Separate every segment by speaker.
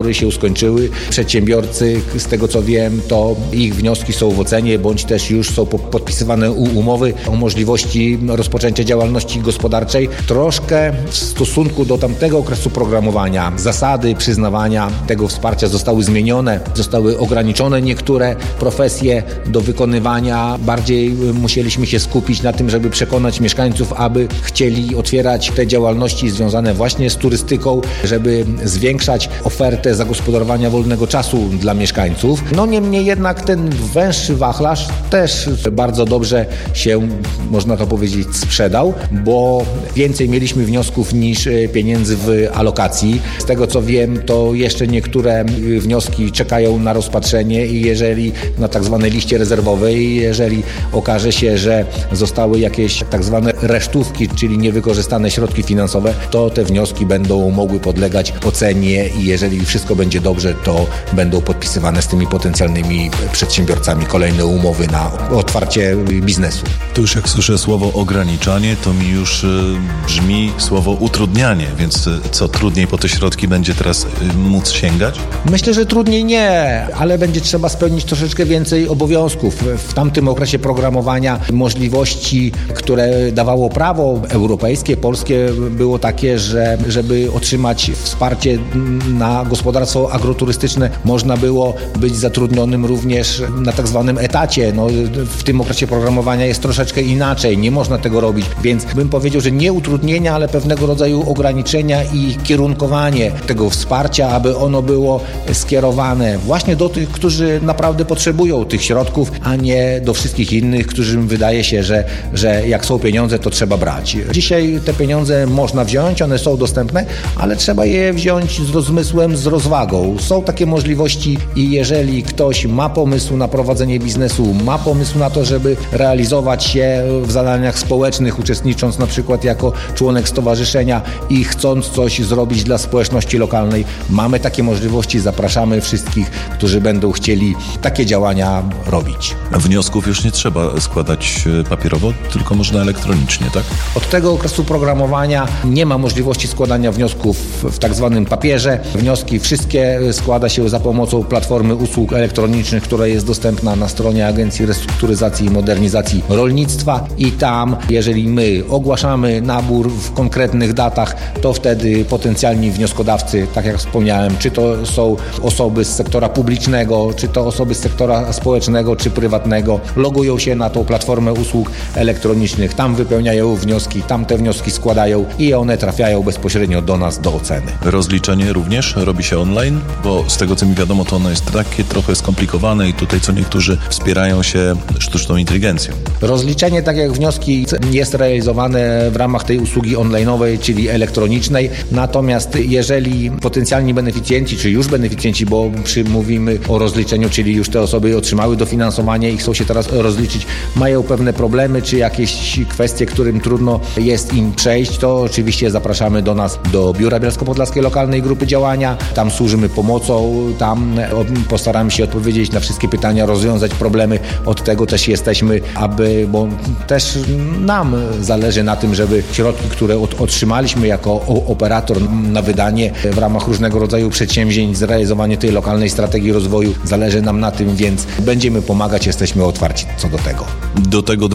Speaker 1: nabory się skończyły. Przedsiębiorcy, z tego co wiem, to ich wnioski są w ocenie, bądź też już są podpisywane umowy o możliwości rozpoczęcia działalności gospodarczej. Troszkę w stosunku do tamtego okresu programowania zasady przyznawania tego wsparcia zostały zmienione, zostały ograniczone niektóre profesje do wykonywania. Bardziej musieliśmy się skupić na tym, żeby przekonać mieszkańców, aby chcieli otwierać te działalności związane właśnie z turystyką, żeby zwiększać ofertę zagospodarowania wolnego czasu dla mieszkańców. No niemniej jednak ten węższy wachlarz też bardzo dobrze się, można to powiedzieć, sprzedał, bo więcej mieliśmy wniosków niż pieniędzy w alokacji. Z tego co wiem, to jeszcze niektóre wnioski czekają na rozpatrzenie i jeżeli na tak zwanej liście rezerwowej, jeżeli okaże się, że zostały jakieś tak zwane resztówki, czyli niewykorzystane środki finansowe, to te wnioski będą mogły podlegać ocenie i jeżeli wszystko będzie dobrze, to będą podpisywane z tymi potencjalnymi przedsiębiorcami kolejne umowy na otwarcie biznesu.
Speaker 2: To już jak słyszę słowo ograniczanie, to mi już brzmi słowo utrudnianie, więc co, trudniej po te środki będzie teraz móc sięgać?
Speaker 1: Myślę, że trudniej nie, ale będzie trzeba spełnić troszeczkę więcej obowiązków. W tamtym okresie programowania możliwości, które dawało prawo europejskie, polskie, było takie, że żeby otrzymać wsparcie na gospodarstwo agroturystyczne, można było być zatrudnionym również na tak zwanym etacie. No, w tym okresie programowania jest troszeczkę inaczej, nie można tego robić, więc bym powiedział, że nie utrudnienia, ale pewnego rodzaju ograniczenia i kierunkowanie tego wsparcia, aby ono było skierowane właśnie do tych, którzy naprawdę potrzebują tych środków, a nie do wszystkich innych, którym wydaje się, że jak są pieniądze, to trzeba brać. Dzisiaj te pieniądze można wziąć, one są dostępne, ale trzeba je wziąć z rozmysłem, z rozwagą. Są takie możliwości i jeżeli ktoś ma pomysł na prowadzenie biznesu, ma pomysł na to, żeby realizować się w zadaniach społecznych, uczestnicząc na przykład jako członek stowarzyszenia i chcąc coś zrobić dla społeczności lokalnej, mamy takie możliwości, zapraszamy wszystkich, którzy będą chcieli takie działania robić.
Speaker 2: Wniosków już nie trzeba składać papierowo, tylko można elektronicznie, tak?
Speaker 1: Od tego okresu programowania nie ma możliwości składania wniosków w tak zwanym papierze. Wnioski wszystkie składa się za pomocą platformy usług elektronicznych, która jest dostępna na stronie Agencji Restrukturyzacji i Modernizacji Rolnictwa i tam, jeżeli my ogłaszamy nabór w konkretnych datach, to wtedy potencjalni wnioskodawcy, tak jak wspomniałem, czy to są osoby z sektora publicznego, czy to osoby z sektora społecznego, czy prywatnego, logują się na tą platformę usług elektronicznych, tam wypełniają wnioski, tam te wnioski składają i one trafiają bezpośrednio do nas do oceny.
Speaker 2: Rozliczenie również robi się online, bo z tego co mi wiadomo, to ono jest takie trochę skomplikowane i tutaj co niektórzy wspierają się sztuczną inteligencją.
Speaker 1: Rozliczenie, tak jak wnioski, jest realizowane w ramach tej usługi online'owej, czyli elektronicznej. Natomiast jeżeli potencjalni beneficjenci, czy już beneficjenci, bo mówimy o rozliczeniu, czyli już te osoby otrzymały dofinansowanie i chcą się teraz rozliczyć, mają pewne problemy, czy jakieś kwestie, którym trudno jest im przejść, to oczywiście zapraszamy do nas, do Biura Bielsko-Podlaskiej Lokalnej Grupy Działania. Tam służymy pomocą, tam postaramy się odpowiedzieć na wszystkie pytania, rozwiązać problemy. Od tego też jesteśmy, bo też nam zależy na tym, żeby środki, które otrzymaliśmy jako operator na wydanie w ramach różnego rodzaju przedsięwzięć, zrealizowanie tej lokalnej strategii rozwoju, zależy nam na tym, więc będziemy pomagać, jesteśmy otwarci co do tego.
Speaker 2: Do tego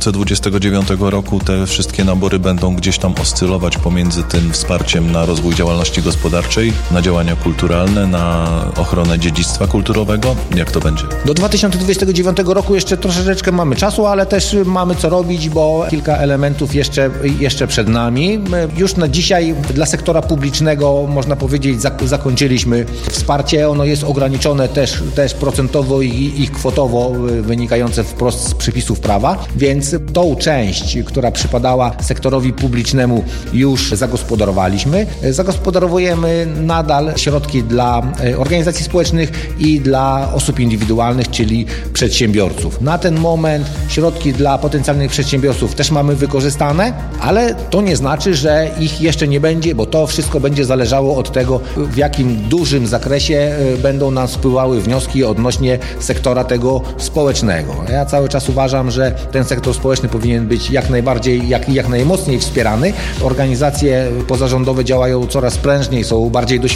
Speaker 2: 2029 roku te wszystkie nabory będą gdzieś tam oscylować pomiędzy tym wsparciem na rozwój działalności gospodarczej, na działania kulturalne, na ochronę dziedzictwa kulturowego. Jak to będzie?
Speaker 1: Do 2029 roku jeszcze troszeczkę mamy czasu, ale też mamy co robić, bo kilka elementów jeszcze przed nami. Już na dzisiaj dla sektora publicznego, można powiedzieć, zakończyliśmy wsparcie. Ono jest ograniczone też procentowo i kwotowo, wynikające wprost z przepisów prawa, więc tą część, która przypadała sektorowi publicznemu, już zagospodarowaliśmy. Zagospodarowujemy nadal środki dla organizacji społecznych i dla osób indywidualnych, czyli przedsiębiorców. Na ten moment środki dla potencjalnych przedsiębiorców też mamy wykorzystane, ale to nie znaczy, że ich jeszcze nie będzie, bo to wszystko będzie zależało od tego, w jakim dużym zakresie będą nam spływały wnioski odnośnie sektora tego społecznego. Ja cały czas uważam, że ten sektor społeczny powinien być jak najbardziej, jak najmocniej wspierany. Organizacje pozarządowe działają coraz prężniej, są bardziej doświadczone,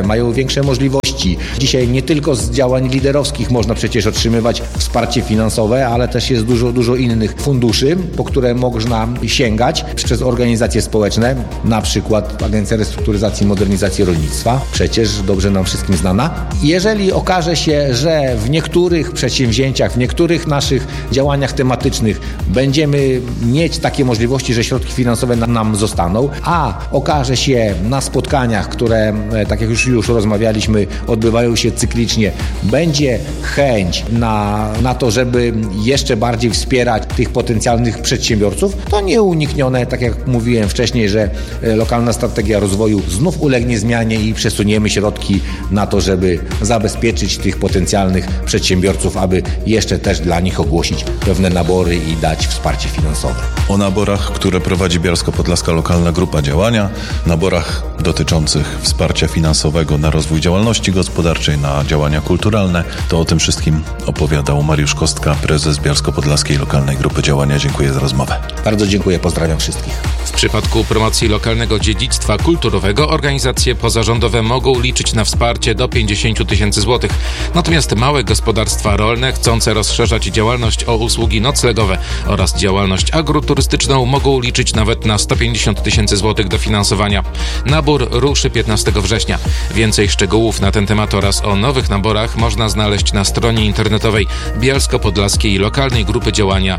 Speaker 1: duże, mają większe możliwości. Dzisiaj nie tylko z działań liderowskich można przecież otrzymywać wsparcie finansowe, ale też jest dużo innych funduszy, po które można sięgać przez organizacje społeczne, na przykład Agencja Restrukturyzacji i Modernizacji Rolnictwa, przecież dobrze nam wszystkim znana. Jeżeli okaże się, że w niektórych przedsięwzięciach, w niektórych naszych działaniach tematycznych będziemy mieć takie możliwości, że środki finansowe nam zostaną, a okaże się na spotkaniach, które, tak jak już rozmawialiśmy, odbywają się cyklicznie, będzie chęć na to, żeby jeszcze bardziej wspierać tych potencjalnych przedsiębiorców, to nieuniknione, tak jak mówiłem wcześniej, że lokalna strategia rozwoju znów ulegnie zmianie i przesuniemy środki na to, żeby zabezpieczyć tych potencjalnych przedsiębiorców, aby jeszcze też dla nich ogłosić pewne nabory i dać wsparcie finansowe.
Speaker 2: O naborach, które prowadzi Bielsko-Podlaska Lokalna Grupa Działania, naborach dotyczących wsparcia finansowego na rozwój działalności gospodarczej, na działania kulturalne, to o tym wszystkim opowiadał Mariusz Kostka, prezes Bielsko-Podlaskiej Lokalnej Grupy Działania. Dziękuję za rozmowę.
Speaker 1: Bardzo dziękuję, pozdrawiam wszystkich.
Speaker 3: W przypadku promocji lokalnego dziedzictwa kulturowego organizacje pozarządowe mogą liczyć na wsparcie do 50 tysięcy złotych. Natomiast małe gospodarstwa rolne chcące rozszerzać działalność o usługi noclegowe oraz działalność agroturystyczną mogą liczyć nawet na 150 tysięcy złotych dofinansowania. Nabór ruszy 15 września. Więcej szczegółów na ten temat oraz o nowych naborach można znaleźć na stronie internetowej Bielsko-Podlaskiej Lokalnej Grupy Działania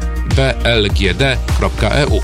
Speaker 3: blgd.eu.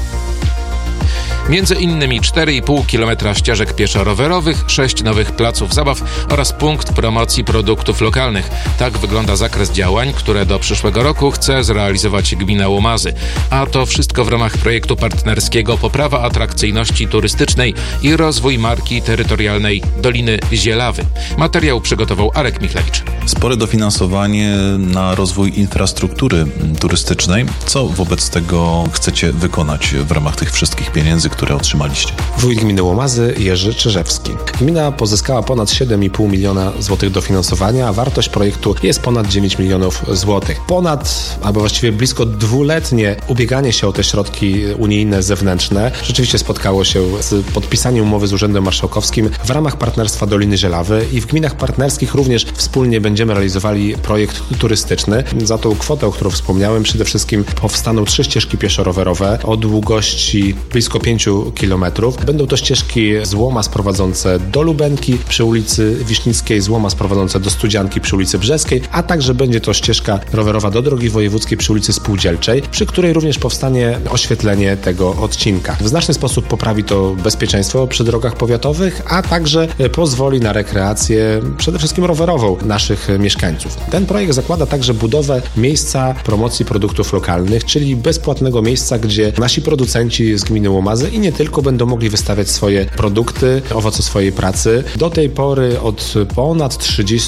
Speaker 3: Między innymi 4,5 km ścieżek pieszo-rowerowych, 6 nowych placów zabaw oraz punkt promocji produktów lokalnych. Tak wygląda zakres działań, które do przyszłego roku chce zrealizować gmina Łomazy. A to wszystko w ramach projektu partnerskiego Poprawa atrakcyjności turystycznej i rozwój marki terytorialnej Doliny Zielawy. Materiał przygotował Arek Michlewicz.
Speaker 2: Spore dofinansowanie na rozwój infrastruktury turystycznej. Co wobec tego chcecie wykonać w ramach tych wszystkich pieniędzy, które otrzymaliście?
Speaker 4: Wójt gminy Łomazy Jerzy Czyżewski. Gmina pozyskała ponad 7,5 miliona złotych dofinansowania, a wartość projektu jest ponad 9 milionów złotych. Albo właściwie blisko dwuletnie ubieganie się o te środki unijne zewnętrzne rzeczywiście spotkało się z podpisaniem umowy z Urzędem Marszałkowskim w ramach partnerstwa Doliny Zielawy i w gminach partnerskich również wspólnie będziemy realizowali projekt turystyczny. Za tą kwotę, o którą wspomniałem, przede wszystkim powstaną 3 ścieżki pieszo-rowerowe o długości blisko 5 kilometrów. Będą to ścieżki z Łomas prowadzące do Lubenki przy ulicy Wiśnickiej, z Łomas prowadzące do Studzianki przy ulicy Brzeskiej, a także będzie to ścieżka rowerowa do drogi wojewódzkiej przy ulicy Spółdzielczej, przy której również powstanie oświetlenie tego odcinka. W znaczny sposób poprawi to bezpieczeństwo przy drogach powiatowych, a także pozwoli na rekreację przede wszystkim rowerową naszych mieszkańców. Ten projekt zakłada także budowę miejsca promocji produktów lokalnych, czyli bezpłatnego miejsca, gdzie nasi producenci z gminy Łomazy i nie tylko będą mogli wystawiać swoje produkty, owoce swojej pracy. Do tej pory od ponad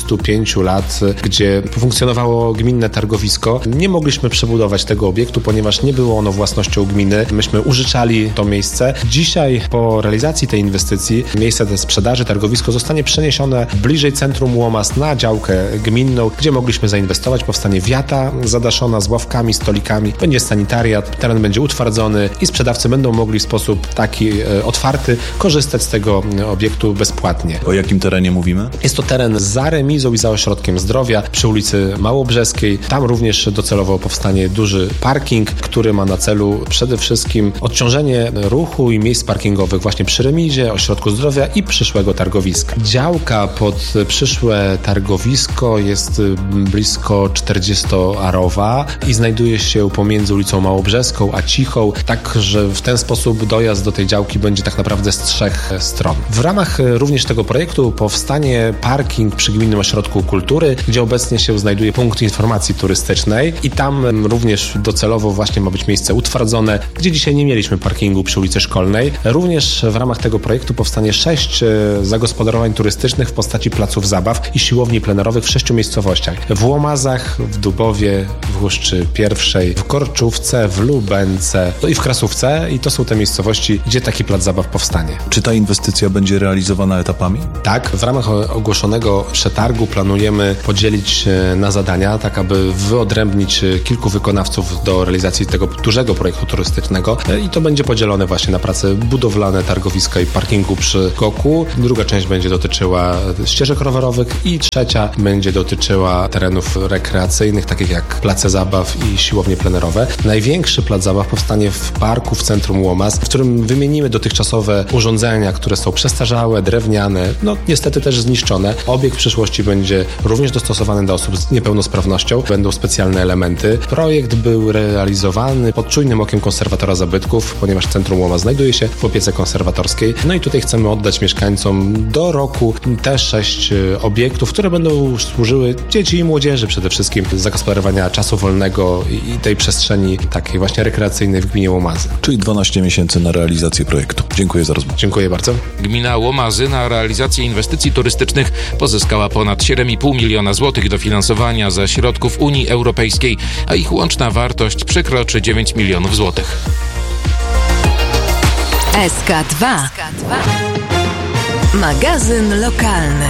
Speaker 4: 35 lat, gdzie funkcjonowało gminne targowisko, nie mogliśmy przebudować tego obiektu, ponieważ nie było ono własnością gminy. Myśmy użyczali to miejsce. Dzisiaj po realizacji tej inwestycji miejsce tej sprzedaży, targowisko zostanie przeniesione bliżej centrum Łomas na działkę gminną, gdzie mogliśmy zainwestować. Powstanie wiata zadaszona z ławkami, stolikami, będzie sanitariat, teren będzie utwardzony i sprzedawcy będą mogli w sposób taki otwarty korzystać z tego obiektu bezpłatnie.
Speaker 2: O jakim terenie mówimy?
Speaker 4: Jest to teren za remizą i za ośrodkiem zdrowia przy ulicy Małobrzeskiej. Tam również docelowo powstanie duży parking, który ma na celu przede wszystkim odciążenie ruchu i miejsc parkingowych właśnie przy remizie, ośrodku zdrowia i przyszłego targowiska. Działka pod przyszłe targowisko jest blisko 40-arowa i znajduje się pomiędzy ulicą Małobrzeską a Cichą, tak że w ten sposób dojazd do tej działki będzie tak naprawdę z 3 stron. W ramach również tego projektu powstanie parking przy Gminnym Ośrodku Kultury, gdzie obecnie się znajduje punkt informacji turystycznej i tam również docelowo właśnie ma być miejsce utwardzone, gdzie dzisiaj nie mieliśmy parkingu przy ulicy Szkolnej. Również w ramach tego projektu powstanie 6 zagospodarowań turystycznych w postaci placów zabaw i siłowni plenerowych w 6 miejscowościach. W Łomazach, w Dubowie, w Huszczy Pierwszej, w Korczówce, w Lubence i w Krasówce i to są te miejscowości, miejscowości, gdzie taki plac zabaw powstanie.
Speaker 2: Czy ta inwestycja będzie realizowana etapami?
Speaker 4: Tak, w ramach ogłoszonego przetargu planujemy podzielić na zadania, tak aby wyodrębnić kilku wykonawców do realizacji tego dużego projektu turystycznego i to będzie podzielone właśnie na prace budowlane, targowiska i parkingu przy Goku. Druga część będzie dotyczyła ścieżek rowerowych i trzecia będzie dotyczyła terenów rekreacyjnych, takich jak place zabaw i siłownie plenerowe. Największy plac zabaw powstanie w parku w centrum Łomaz, w którym wymienimy dotychczasowe urządzenia, które są przestarzałe, drewniane, niestety też zniszczone. Obiekt w przyszłości będzie również dostosowany do osób z niepełnosprawnością. Będą specjalne elementy. Projekt był realizowany pod czujnym okiem konserwatora zabytków, ponieważ centrum Łomaz znajduje się w opiece konserwatorskiej. I tutaj chcemy oddać mieszkańcom do roku te 6 obiektów, które będą służyły dzieci i młodzieży przede wszystkim do zagospodarowania czasu wolnego i tej przestrzeni takiej właśnie rekreacyjnej w gminie Łomazy.
Speaker 2: Czyli 12 miesięcy na realizację projektu. Dziękuję za rozmowę.
Speaker 4: Dziękuję bardzo.
Speaker 3: Gmina Łomazy na realizację inwestycji turystycznych pozyskała ponad 7,5 miliona złotych dofinansowania ze środków Unii Europejskiej, a ich łączna wartość przekroczy 9 milionów złotych.
Speaker 5: SK2. Magazyn lokalny.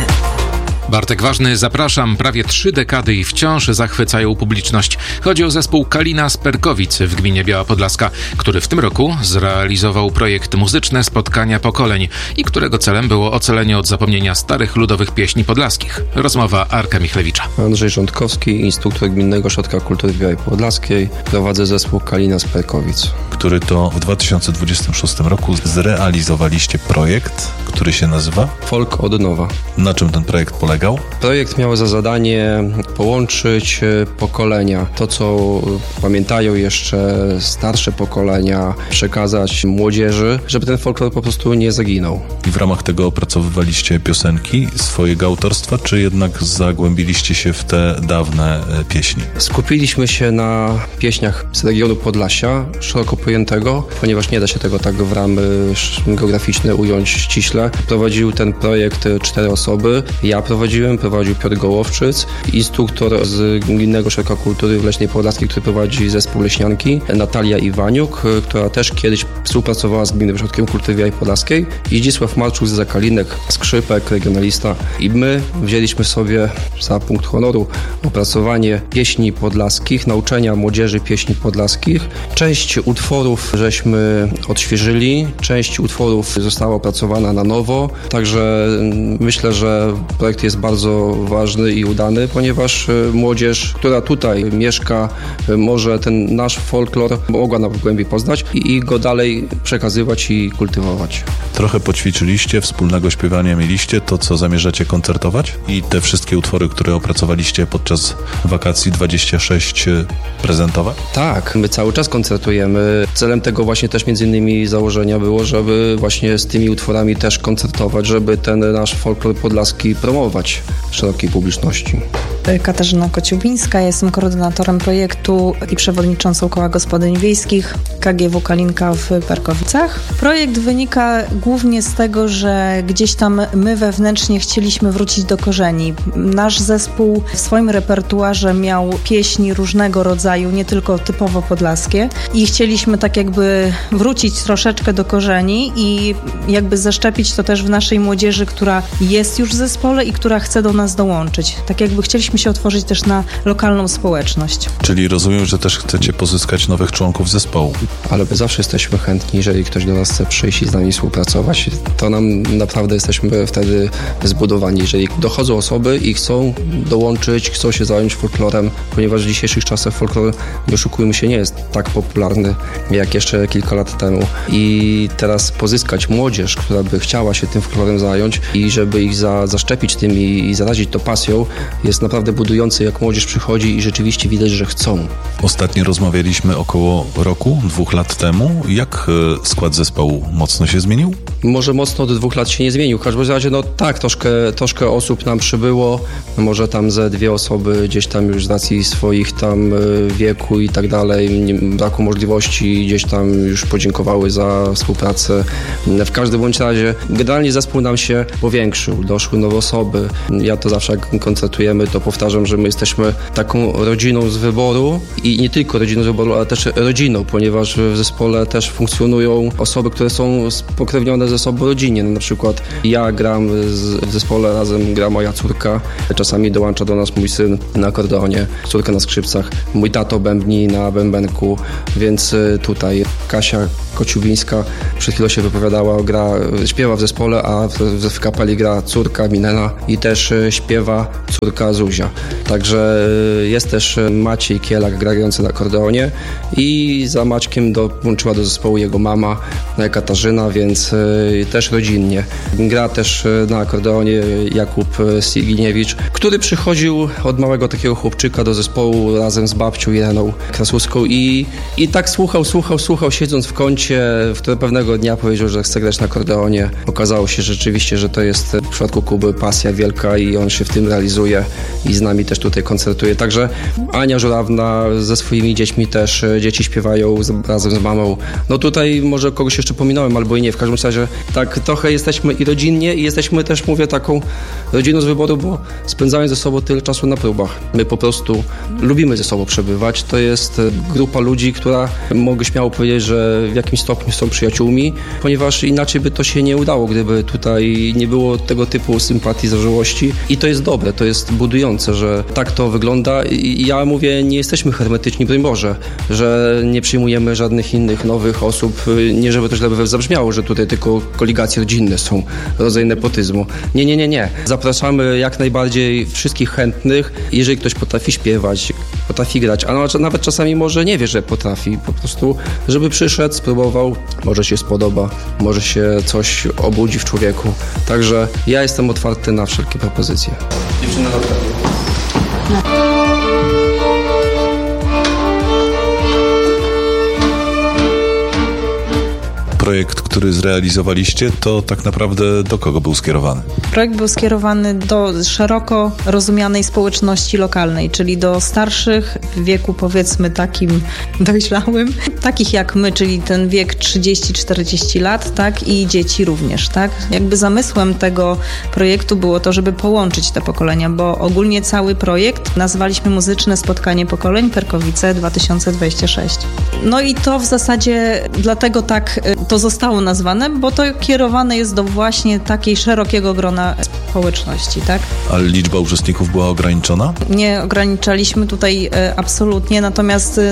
Speaker 3: Bartek Ważny, zapraszam. Prawie 3 dekady i wciąż zachwycają publiczność. Chodzi o zespół Kalina z Perkowic w gminie Biała Podlaska, który w tym roku zrealizował projekt Muzyczne Spotkania Pokoleń i którego celem było ocalenie od zapomnienia starych ludowych pieśni podlaskich. Rozmowa Arka Michlewicza.
Speaker 6: Andrzej Rządkowski, instruktor Gminnego Ośrodka Kultury w Białej Podlaskiej. Prowadzę zespół Kalina z Perkowic.
Speaker 2: Który to w 2026 roku zrealizowaliście projekt, który się nazywa?
Speaker 6: Folk od nowa.
Speaker 2: Na czym ten projekt polegał?
Speaker 6: Projekt miał za zadanie połączyć pokolenia. To, co pamiętają jeszcze starsze pokolenia, przekazać młodzieży, żeby ten folklor po prostu nie zaginął.
Speaker 2: I w ramach tego opracowywaliście piosenki swojego autorstwa, czy jednak zagłębiliście się w te dawne pieśni?
Speaker 6: Skupiliśmy się na pieśniach z regionu Podlasia, szeroko pojętego, ponieważ nie da się tego tak w ramy geograficzne ująć ściśle. Prowadził ten projekt 4 osoby. Ja prowadził Piotr Gołowczyc, instruktor z Gminnego Ośrodka Kultury w Leśnej Podlaskiej, który prowadzi zespół Leśnianki, Natalia Iwaniuk, która też kiedyś współpracowała z Gminnym Ośrodkiem Kultury w Białej Podlaskiej, i Zdzisław Marczuk z Zakalinek, skrzypek, regionalista. I my wzięliśmy sobie za punkt honoru opracowanie pieśni podlaskich, nauczenia młodzieży pieśni podlaskich. Część utworów żeśmy odświeżyli, część utworów została opracowana na nowo, także myślę, że projekt jest bardzo ważny i udany, ponieważ młodzież, która tutaj mieszka, może ten nasz folklor mogła na głębiej poznać i go dalej przekazywać i kultywować.
Speaker 2: Trochę poćwiczyliście, wspólnego śpiewania mieliście, to co zamierzacie koncertować? I te wszystkie utwory, które opracowaliście podczas wakacji 26 prezentować?
Speaker 6: Tak, my cały czas koncertujemy. Celem tego właśnie też między innymi założenia było, żeby właśnie z tymi utworami też koncertować, żeby ten nasz folklor podlaski promować szerokiej publiczności.
Speaker 7: Katarzyna Kociubińska, jestem koordynatorem projektu i przewodniczącą Koła Gospodyń Wiejskich KGW Kalinka w Perkowicach. Projekt wynika głównie z tego, że gdzieś tam my wewnętrznie chcieliśmy wrócić do korzeni. Nasz zespół w swoim repertuarze miał pieśni różnego rodzaju, nie tylko typowo podlaskie, i chcieliśmy tak jakby wrócić troszeczkę do korzeni i jakby zaszczepić to też w naszej młodzieży, która jest już w zespole i która chce do nas dołączyć. Tak jakby chcieliśmy się otworzyć też na lokalną społeczność.
Speaker 2: Czyli rozumiem, że też chcecie pozyskać nowych członków zespołu.
Speaker 6: Ale my zawsze jesteśmy chętni, jeżeli ktoś do nas chce przyjść i z nami współpracować, to nam naprawdę jesteśmy wtedy zbudowani. Jeżeli dochodzą osoby i chcą dołączyć, chcą się zająć folklorem, ponieważ w dzisiejszych czasach folklor, nie oszukujmy się, nie jest tak popularny jak jeszcze kilka lat temu. I teraz pozyskać młodzież, która by chciała się tym folklorem zająć i żeby ich zaszczepić tym i zarazić to pasją, jest naprawdę budujące, jak młodzież przychodzi i rzeczywiście widać, że chcą.
Speaker 2: Ostatnio rozmawialiśmy około roku, 2 lat temu. Jak skład zespołu mocno się zmienił?
Speaker 6: Może mocno od 2 lat się nie zmienił. W każdym razie, no tak, troszkę osób nam przybyło. Może tam ze 2 osoby gdzieś tam już z racji swoich tam wieku i tak dalej, braku możliwości, gdzieś tam już podziękowały za współpracę. W każdym bądź razie generalnie zespół nam się powiększył. Doszły nowe osoby. Ja to zawsze jak koncertujemy, to powtarzam, że my jesteśmy taką rodziną z wyboru i nie tylko rodziną z wyboru, ale też rodziną, ponieważ w zespole też funkcjonują osoby, które są spokrewnione ze sobą rodzinnie. Na przykład ja gram w zespole, razem gra moja córka, czasami dołącza do nas mój syn na akordeonie, córka na skrzypcach, mój tato bębni na bębenku, więc tutaj Kasia Kociubińska przed chwilą się wypowiadała, śpiewa w zespole, a w kapeli gra córka Minena i też śpiewa córka Zuzia. Także jest też Maciej Kielak grający na akordeonie i za Maćkiem dołączyła do zespołu jego mama Katarzyna, więc też rodzinnie. Gra też na akordeonie Jakub Siginiewicz, który przychodził od małego takiego chłopczyka do zespołu razem z babcią Ireną Krasucką i tak słuchał, siedząc w kącie, w którym pewnego dnia powiedział, że chce grać na akordeonie. Okazało się rzeczywiście, że to jest w przypadku Kuby pasja wielka i on się w tym realizuje i z nami też tutaj koncertuje. Także Ania Żurawna ze swoimi dziećmi też, dzieci śpiewają razem z mamą. No tutaj może kogoś jeszcze pominąłem albo i nie. W każdym razie tak trochę jesteśmy i rodzinnie i jesteśmy też, mówię, taką rodziną z wyboru, bo spędzamy ze sobą tyle czasu na próbach. My po prostu lubimy ze sobą przebywać. To jest grupa ludzi, która mogę śmiało powiedzieć, że w jakimś stopniu są przyjaciółmi, ponieważ inaczej by to się nie udało, gdyby tutaj nie było tego typu sympatii, zażyłości i to jest dobre, to jest budujące, że tak to wygląda i ja mówię, nie jesteśmy hermetyczni, broń Boże, że nie przyjmujemy żadnych innych nowych osób, nie żeby to źle zabrzmiało, że tutaj tylko koligacje rodzinne są rodzaj nepotyzmu. Nie. Zapraszamy jak najbardziej wszystkich chętnych, jeżeli ktoś potrafi śpiewać, potrafi grać, a nawet czasami może nie wie, że potrafi, po prostu, żeby przyszedł, spróbował, może się spodoba, może się coś obudzi w człowieku. Także ja jestem otwarty na wszelkie propozycje. Dziewczyna na pewno.
Speaker 2: Projekt, który zrealizowaliście, to tak naprawdę do kogo był skierowany?
Speaker 7: Projekt był skierowany do szeroko rozumianej społeczności lokalnej, czyli do starszych w wieku powiedzmy takim dojrzałym, takich jak my, czyli ten wiek 30-40 lat, tak, i dzieci również, tak. Jakby zamysłem tego projektu było to, żeby połączyć te pokolenia, bo ogólnie cały projekt nazwaliśmy Muzyczne Spotkanie Pokoleń Perkowice 2026. No i to w zasadzie dlatego tak to zostało nazwane, bo to kierowane jest do właśnie takiej szerokiego grona społeczności, tak?
Speaker 2: Ale liczba uczestników była ograniczona? Nie
Speaker 7: ograniczaliśmy tutaj absolutnie, natomiast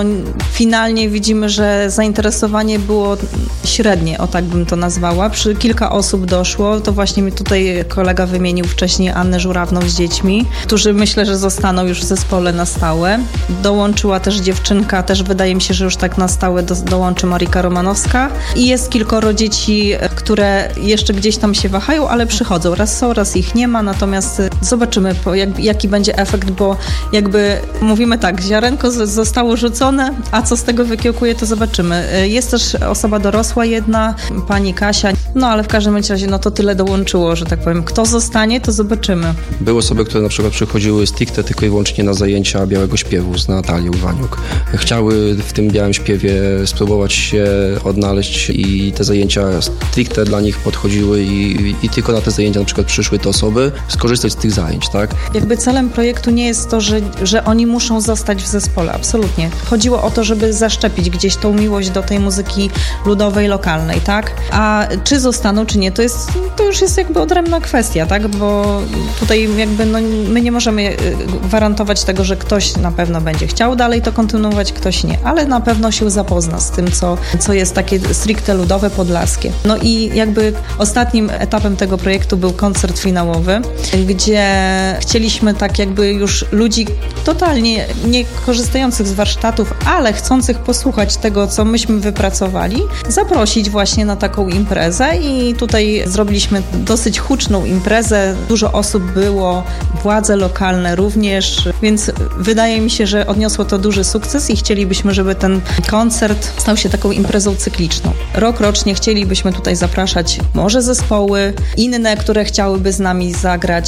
Speaker 7: finalnie widzimy, że zainteresowanie było średnie, o tak bym to nazwała. Kilka osób doszło, to właśnie mi tutaj kolega wymienił wcześniej Annę Żurawną z dziećmi, którzy myślę, że zostaną już w zespole na stałe. Dołączyła też dziewczynka, też wydaje mi się, że już tak na stałe dołączy Marika Romanowska i jest kilkoro dzieci, które jeszcze gdzieś tam się wahają, ale przychodzą. Raz są, raz ich nie ma, natomiast zobaczymy, jaki będzie efekt, bo jakby mówimy tak, ziarenko zostało rzucone, a co z tego wykiełkuje, to zobaczymy. Jest też osoba dorosła jedna, pani Kasia, ale w każdym razie to tyle dołączyło, że tak powiem. Kto zostanie, to zobaczymy.
Speaker 6: Były osoby, które na przykład przychodziły stricte tylko i wyłącznie na zajęcia białego śpiewu z Natalią Iwaniuk. Chciały w tym białym śpiewie spróbować się odnaleźć i te zajęcia stricte dla nich podchodziły i tylko na te zajęcia na przykład przyszły te osoby skorzystać z tych zajęć, tak?
Speaker 7: Jakby celem projektu nie jest to, że oni muszą zostać w zespole, absolutnie. Chodziło o to, żeby zaszczepić gdzieś tą miłość do tej muzyki ludowej, lokalnej, tak? A czy zostaną, czy nie, to już jest jakby odrębna kwestia, tak? Bo tutaj jakby my nie możemy gwarantować tego, że ktoś na pewno będzie chciał dalej to kontynuować, ktoś nie, ale na pewno się zapozna z tym, co jest takie stricte ludowe, podlaskie. I jakby ostatnim etapem tego projektu był koncert finałowy, gdzie chcieliśmy tak jakby już ludzi totalnie nie korzystających z warsztatów, ale chcących posłuchać tego, co myśmy wypracowali, zaprosić właśnie na taką imprezę i tutaj zrobiliśmy dosyć huczną imprezę. Dużo osób było, władze lokalne również, więc wydaje mi się, że odniosło to duży sukces i chcielibyśmy, żeby ten koncert stał się taką imprezą cykliczną. Rokrocznie chcielibyśmy tutaj zapraszać może zespoły inne, które chciałyby z nami zagrać.
Speaker 2: I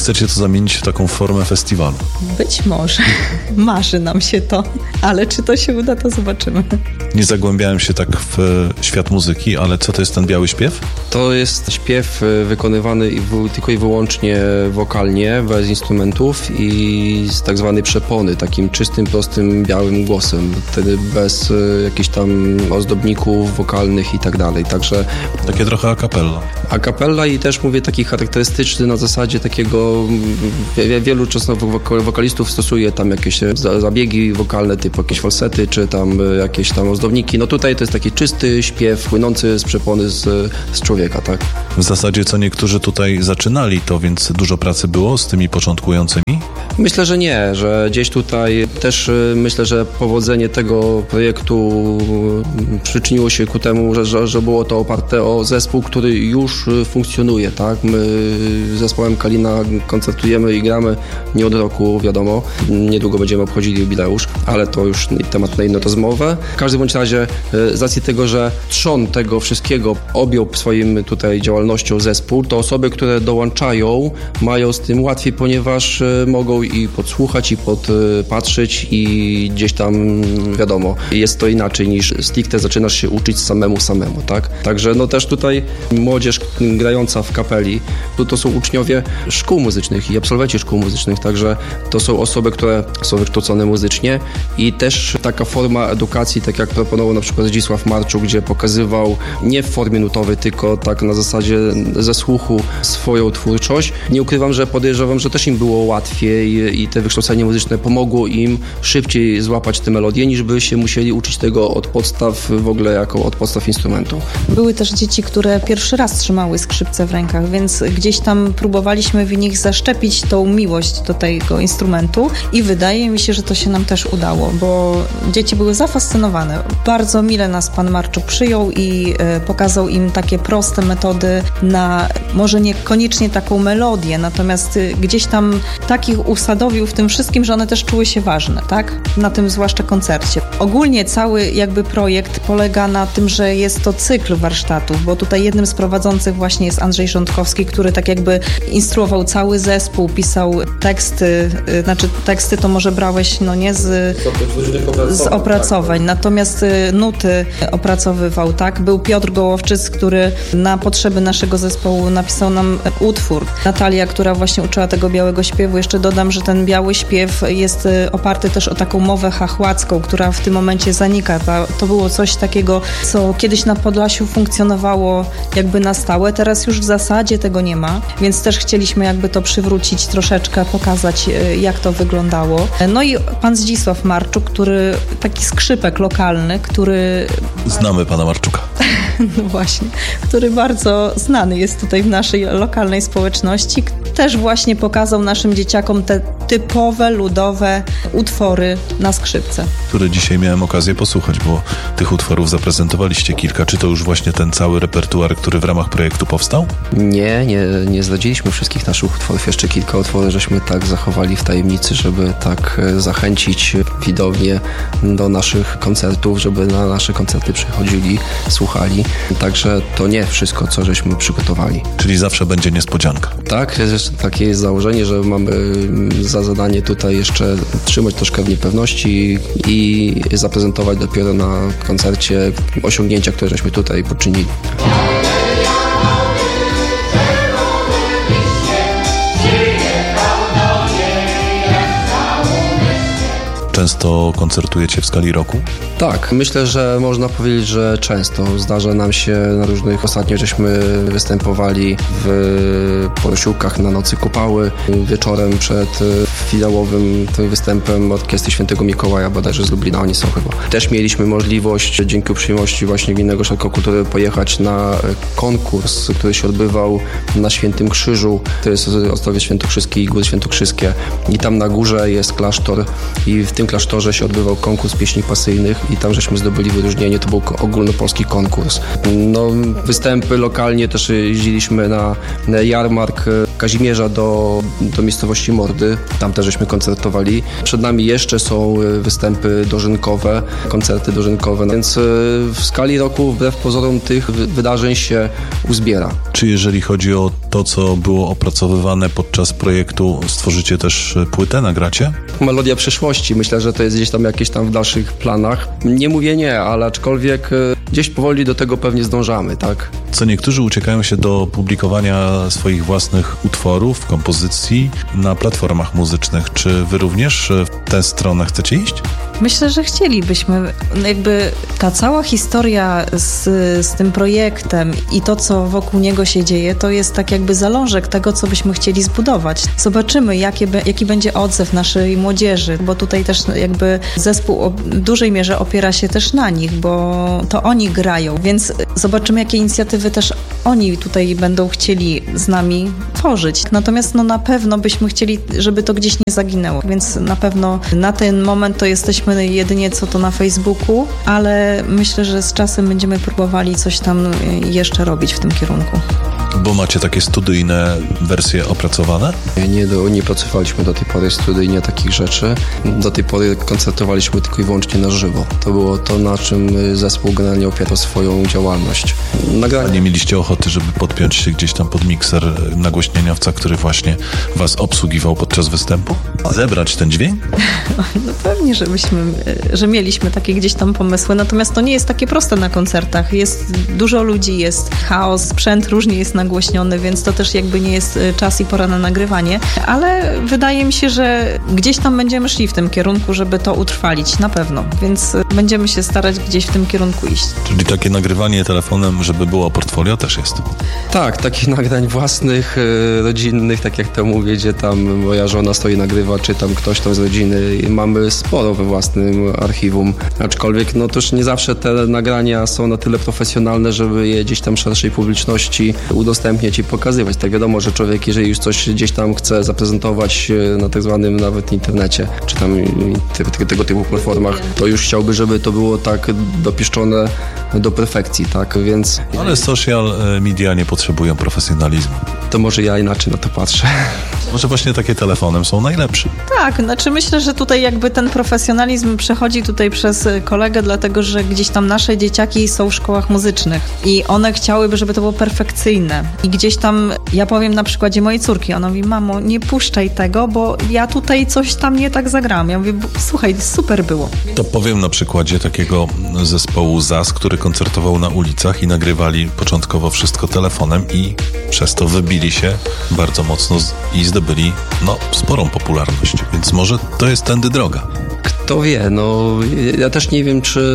Speaker 2: chcecie to zamienić w taką formę festiwalu.
Speaker 7: Być może. Marzy nam się to, ale czy to się uda, to zobaczymy.
Speaker 2: Nie zagłębiałem się tak w świat muzyki, ale co to jest ten biały śpiew?
Speaker 6: To jest śpiew wykonywany tylko i wyłącznie wokalnie, bez instrumentów i z tak zwanej przepony, takim czystym, prostym, białym głosem, wtedy bez jakichś tam ozdobników wokalnych i tak dalej, także...
Speaker 2: Takie trochę a cappella.
Speaker 6: A cappella i też mówię taki charakterystyczny na zasadzie takiego, wielu często wokalistów stosuje tam jakieś zabiegi wokalne typu jakieś falsety, czy tam jakieś tam ozdobniki. No tutaj to jest taki czysty śpiew płynący z przepony z człowieka, tak?
Speaker 2: W zasadzie co niektórzy tutaj zaczynali, to więc dużo pracy było z tymi początkującymi?
Speaker 6: Myślę, że nie, że gdzieś tutaj też myślę, że powodzenie tego projektu przyczyniło się ku temu, że było to oparte o zespół, który już funkcjonuje, tak? My z zespołem Kalina koncertujemy i gramy nie od roku, wiadomo. Niedługo będziemy obchodzili jubileusz, ale to już temat na inną rozmowę. W każdym bądź razie z racji tego, że trzon tego wszystkiego objął swoim tutaj działalnością zespół, to osoby, które dołączają, mają z tym łatwiej, ponieważ mogą i podsłuchać, i podpatrzeć i gdzieś tam, wiadomo, jest to inaczej niż stricte zaczynasz się uczyć samemu, tak? Także no też tutaj młodzież grająca w kapeli, to są uczniowie szkół muzycznych i absolwenci szkół muzycznych, także to są osoby, które są wykształcone muzycznie i też taka forma edukacji, tak jak proponował na przykład Zdzisław Marczuk, gdzie pokazywał nie w formie nutowej, tylko tak na zasadzie ze słuchu swoją twórczość. Nie ukrywam, że podejrzewam, że też im było łatwiej i te wykształcenie muzyczne pomogło im szybciej złapać te melodie, niż by się musieli uczyć tego od podstaw, w ogóle jako od podstaw instrumentu.
Speaker 7: Były też dzieci, które pierwszy raz trzymały skrzypce w rękach, więc gdzieś tam próbowaliśmy w nich zaszczepić tą miłość do tego instrumentu i wydaje mi się, że to się nam też udało, bo dzieci były zafascynowane. Bardzo mile nas pan Marczuk przyjął i pokazał im takie proste metody na może niekoniecznie taką melodię, natomiast gdzieś tam takich usadowił w tym wszystkim, że one też czuły się ważne, tak? Na tym zwłaszcza koncercie. Ogólnie cały jakby projekt polega na tym, że jest to cykl warsztatów, bo tutaj jednym z prowadzących właśnie jest Andrzej Rządkowski, który tak jakby instruował cały zespół, pisał teksty, znaczy teksty to może brałeś, no nie z opracowań, natomiast nuty opracowywał, tak? Był Piotr Gołowczyc, który na potrzeby naszego zespołu napisał nam utwór. Natalia, która właśnie uczyła tego białego śpiewu, jeszcze dodam, że ten biały śpiew jest oparty też o taką mowę chachłacką, która w tym momencie zanika. To było coś takiego, co kiedyś na Podlasiu funkcjonowało jakby na stałe, teraz już w zasadzie tego nie ma, więc też chcieliśmy jakby to przywrócić troszeczkę, pokazać jak to wyglądało. No i pan Zdzisław Marczuk, który taki skrzypek lokalny, który...
Speaker 2: Znamy pana Marczuka.
Speaker 7: No właśnie, który bardzo znany jest tutaj w naszej lokalnej społeczności, też właśnie pokazał naszym dzieciakom te typowe, ludowe utwory na skrzypce.
Speaker 2: Które dzisiaj miałem okazję posłuchać, bo tych utworów zaprezentowaliście kilka. Czy to już właśnie ten cały repertuar, który w ramach projektu powstał?
Speaker 6: Nie zdradziliśmy wszystkich naszych utworów. Jeszcze kilka utworów żeśmy tak zachowali w tajemnicy, żeby tak zachęcić widownię do naszych koncertów, żeby na nasze koncerty przychodzili, słuchali. Także to nie wszystko, co żeśmy przygotowali.
Speaker 2: Czyli zawsze będzie niespodzianka.
Speaker 6: Tak, takie jest założenie, że mamy za zadanie tutaj jeszcze trzymać troszkę w niepewności i zaprezentować dopiero na koncercie osiągnięcia, które żeśmy tutaj poczynili.
Speaker 2: Często koncertujecie w skali roku?
Speaker 6: Tak, myślę, że można powiedzieć, że często. Zdarza nam się na różnych... Ostatnio żeśmy występowali w Porosiłkach na Nocy Kupały. Wieczorem przed finałowym tym występem Orkiestry Świętego Mikołaja, bodajże z Lublina, oni są chyba. Też mieliśmy możliwość, dzięki uprzejmości właśnie Gminnego Ośrodka Kultury, pojechać na konkurs, który się odbywał na Świętym Krzyżu. To jest Ostrowiec Świętokrzyski i Góry Świętokrzyskie. I tam na górze jest klasztor i w tym klasztorze się odbywał konkurs pieśni pasyjnych i tam żeśmy zdobyli wyróżnienie, to był ogólnopolski konkurs. No, występy lokalnie też jeździliśmy na jarmark Kazimierza do miejscowości Mordy, tam też żeśmy koncertowali. Przed nami jeszcze są występy dożynkowe, koncerty dożynkowe, więc w skali roku wbrew pozorom tych wydarzeń się uzbiera.
Speaker 2: Czy jeżeli chodzi o to, co było opracowywane podczas projektu, stworzycie też płytę, nagracie?
Speaker 6: Melodia przyszłości. Myślę, że to jest gdzieś tam jakieś tam w dalszych planach. Nie mówię nie, ale aczkolwiek gdzieś powoli do tego pewnie zdążamy, tak?
Speaker 2: Co niektórzy uciekają się do publikowania swoich własnych utworów, kompozycji na platformach muzycznych. Czy wy również w tę stronę chcecie iść?
Speaker 7: Myślę, że chcielibyśmy. Jakby ta cała historia z tym projektem i to, co wokół niego się dzieje, to jest tak jakby zalążek tego, co byśmy chcieli zbudować. Zobaczymy, jaki będzie odzew naszej młodzieży, bo tutaj też jakby zespół w dużej mierze opiera się też na nich, bo to oni grają, więc zobaczymy, jakie inicjatywy też oni tutaj będą chcieli z nami tworzyć. Natomiast na pewno byśmy chcieli, żeby to gdzieś nie zaginęło, więc na pewno na ten moment to jesteśmy jedynie co to na Facebooku, ale myślę, że z czasem będziemy próbowali coś tam jeszcze robić w tym kierunku.
Speaker 2: Bo macie takie studyjne wersje opracowane?
Speaker 6: Nie pracowaliśmy do tej pory studyjnie takich rzeczy. Do tej pory koncertowaliśmy tylko i wyłącznie na żywo. To było to, na czym zespół generalnie opierał swoją działalność.
Speaker 2: A nie mieliście ochoty, żeby podpiąć się gdzieś tam pod mikser nagłośnieniowca, który właśnie was obsługiwał podczas występu? Zebrać ten dźwięk?
Speaker 7: No pewnie, że mieliśmy takie gdzieś tam pomysły, natomiast to nie jest takie proste na koncertach. Jest dużo ludzi, jest chaos, sprzęt różnie jest nagłośniony, więc to też jakby nie jest czas i pora na nagrywanie, ale wydaje mi się, że gdzieś tam będziemy szli w tym kierunku, żeby to utrwalić, na pewno, więc będziemy się starać gdzieś w tym kierunku iść.
Speaker 2: Czyli takie nagrywanie telefonem, żeby było portfolio, też jest?
Speaker 6: Tak, takich nagrań własnych, rodzinnych, tak jak to mówię, gdzie tam moja żona stoi, nagrywa, czy tam ktoś tam z rodziny. Mamy sporo we własnym archiwum, aczkolwiek no też nie zawsze te nagrania są na tyle profesjonalne, żeby je gdzieś tam szerszej publiczności udostępniać i pokazywać. Tak wiadomo, że człowiek, jeżeli już coś gdzieś tam chce zaprezentować na tak zwanym nawet internecie, czy tam tego typu platformach, to już chciałby, żeby to było tak dopieszczone do perfekcji, tak, więc...
Speaker 2: Ale social media nie potrzebują profesjonalizmu.
Speaker 6: To może ja inaczej na to patrzę.
Speaker 2: Może właśnie takie telefonem są najlepsze.
Speaker 7: Tak, znaczy myślę, że tutaj jakby ten profesjonalizm przechodzi tutaj przez kolegę, dlatego że gdzieś tam nasze dzieciaki są w szkołach muzycznych i one chciałyby, żeby to było perfekcyjne. I gdzieś tam, ja powiem na przykładzie mojej córki, ona mówi, mamo, nie puszczaj tego, bo ja tutaj coś tam nie tak zagrałam. Ja mówię, słuchaj, super było.
Speaker 2: To powiem na przykładzie takiego zespołu ZAS, który koncertował na ulicach i nagrywali początkowo wszystko telefonem i przez to wybili się bardzo mocno i zdobyli sporą popularność, więc może to jest tędy droga.
Speaker 6: Kto wie, no ja też nie wiem, czy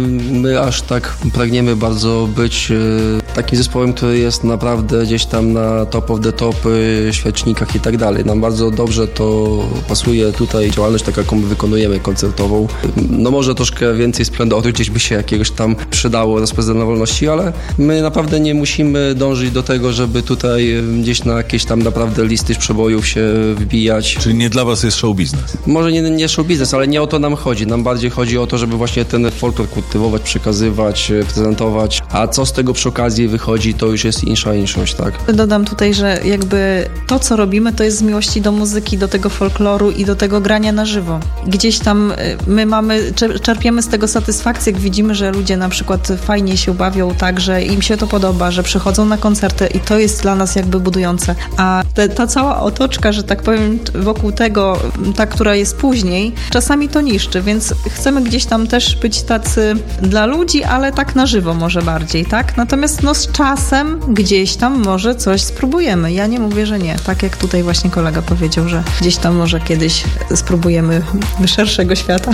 Speaker 6: my aż tak pragniemy bardzo być takim zespołem, który jest naprawdę gdzieś tam na top of the top świecznikach i tak dalej. Nam bardzo dobrze to pasuje tutaj działalność taką, jaką my wykonujemy, koncertową. No może troszkę więcej splendoru gdzieś by się jakiegoś tam przydało rozpoznania wolności, ale my naprawdę nie musimy dążyć do tego, żeby tutaj gdzieś na jakieś tam naprawdę listy przebojów się wbijać.
Speaker 2: Czyli nie dla was jest show biznes?
Speaker 6: Może nie show biznes, ale nie o to nam chodzi. Nam bardziej chodzi o to, żeby właśnie ten folklor kultywować, przekazywać, prezentować, a co z tego przy okazji wychodzi, to już jest inszość, tak?
Speaker 7: Dodam tutaj, że jakby to, co robimy, to jest z miłości do muzyki, do tego folkloru i do tego grania na żywo. Gdzieś tam my czerpiemy z tego satysfakcję, jak widzimy, że ludzie na przykład fajnie się bawią tak, że im się to podoba, że przychodzą na koncerty i to jest dla nas jakby budujące. A ta cała otoczka, że tak powiem, wokół tego, ta, która jest później, czasami to niszczy, więc chcemy gdzieś tam też być tacy dla ludzi, ale tak na żywo może bardziej, tak? Natomiast z czasem gdzieś tam może coś spróbujemy. Ja nie mówię, że nie. Tak jak tutaj właśnie kolega powiedział, że gdzieś tam może kiedyś spróbujemy szerszego świata.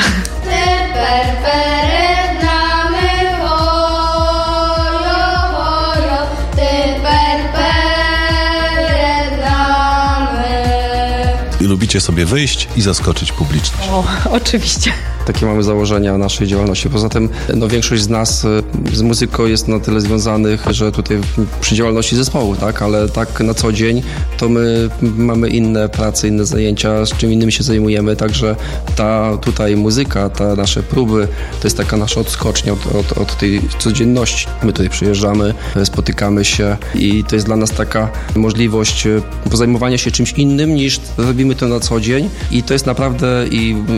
Speaker 2: Lubicie sobie wyjść i zaskoczyć publiczność.
Speaker 7: O, oczywiście.
Speaker 6: Takie mamy założenia naszej działalności. Poza tym większość z nas z muzyką jest na tyle związanych, że tutaj przy działalności zespołu, tak, ale tak na co dzień to my mamy inne prace, inne zajęcia, z czym innym się zajmujemy, także ta tutaj muzyka, te nasze próby, to jest taka nasza odskocznia od tej codzienności. My tutaj przyjeżdżamy, spotykamy się i to jest dla nas taka możliwość pozajmowania się czymś innym niż robimy to uczestniczę na co dzień i to jest naprawdę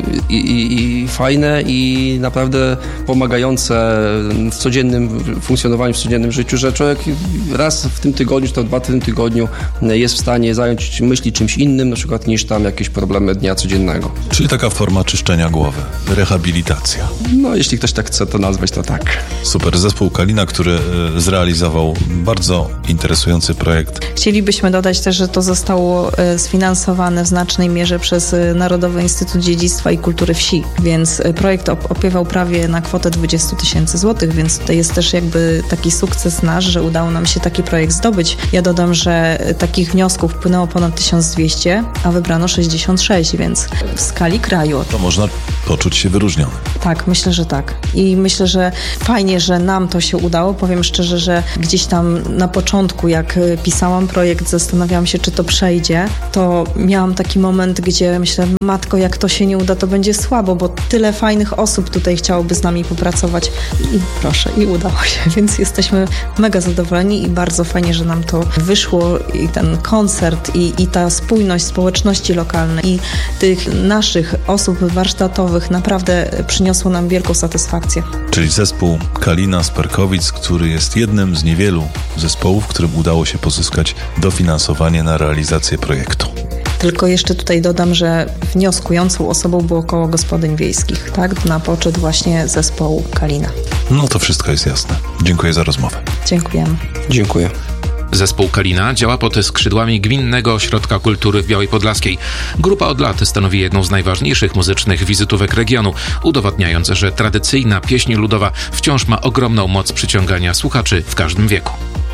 Speaker 6: i fajne i naprawdę pomagające w codziennym funkcjonowaniu, w codziennym życiu, że człowiek raz w tym tygodniu, czy to 2 w tym tygodniu jest w stanie zająć myśli czymś innym, na przykład niż tam jakieś problemy dnia codziennego.
Speaker 2: Czyli taka forma czyszczenia głowy, rehabilitacja.
Speaker 6: No, jeśli ktoś tak chce to nazwać, to tak.
Speaker 2: Super. Zespół Kalina, który zrealizował bardzo interesujący projekt.
Speaker 7: Chcielibyśmy dodać też, że to zostało sfinansowane w znacznej mierze przez Narodowy Instytut Dziedzictwa i Kultury Wsi, więc projekt opiewał prawie na kwotę 20 000 złotych, więc to jest też jakby taki sukces nasz, że udało nam się taki projekt zdobyć. Ja dodam, że takich wniosków wpłynęło ponad 1200, a wybrano 66, więc w skali kraju.
Speaker 2: To można poczuć się wyróżniony.
Speaker 7: Tak, myślę, że tak. I myślę, że fajnie, że nam to się udało. Powiem szczerze, że gdzieś tam na początku, jak pisałam projekt, zastanawiałam się, czy to przejdzie, to miałam taki moment, gdzie myślę, matko, jak to się nie uda, to będzie słabo, bo tyle fajnych osób tutaj chciałoby z nami popracować. I proszę, i udało się, więc jesteśmy mega zadowoleni i bardzo fajnie, że nam to wyszło i ten koncert i ta spójność społeczności lokalnej i tych naszych osób warsztatowych naprawdę przyniosło nam wielką satysfakcję.
Speaker 2: Czyli zespół Kalina z Perkowic, który jest jednym z niewielu zespołów, którym udało się pozyskać dofinansowanie na realizację projektu.
Speaker 7: Tylko jeszcze tutaj dodam, że wnioskującą osobą było Koło Gospodyń Wiejskich, tak? Na poczet właśnie zespołu Kalina.
Speaker 2: No to wszystko jest jasne. Dziękuję za rozmowę.
Speaker 7: Dziękujemy.
Speaker 6: Dziękuję.
Speaker 3: Zespół Kalina działa pod skrzydłami Gminnego Ośrodka Kultury w Białej Podlaskiej. Grupa od lat stanowi jedną z najważniejszych muzycznych wizytówek regionu, udowadniając, że tradycyjna pieśń ludowa wciąż ma ogromną moc przyciągania słuchaczy w każdym wieku.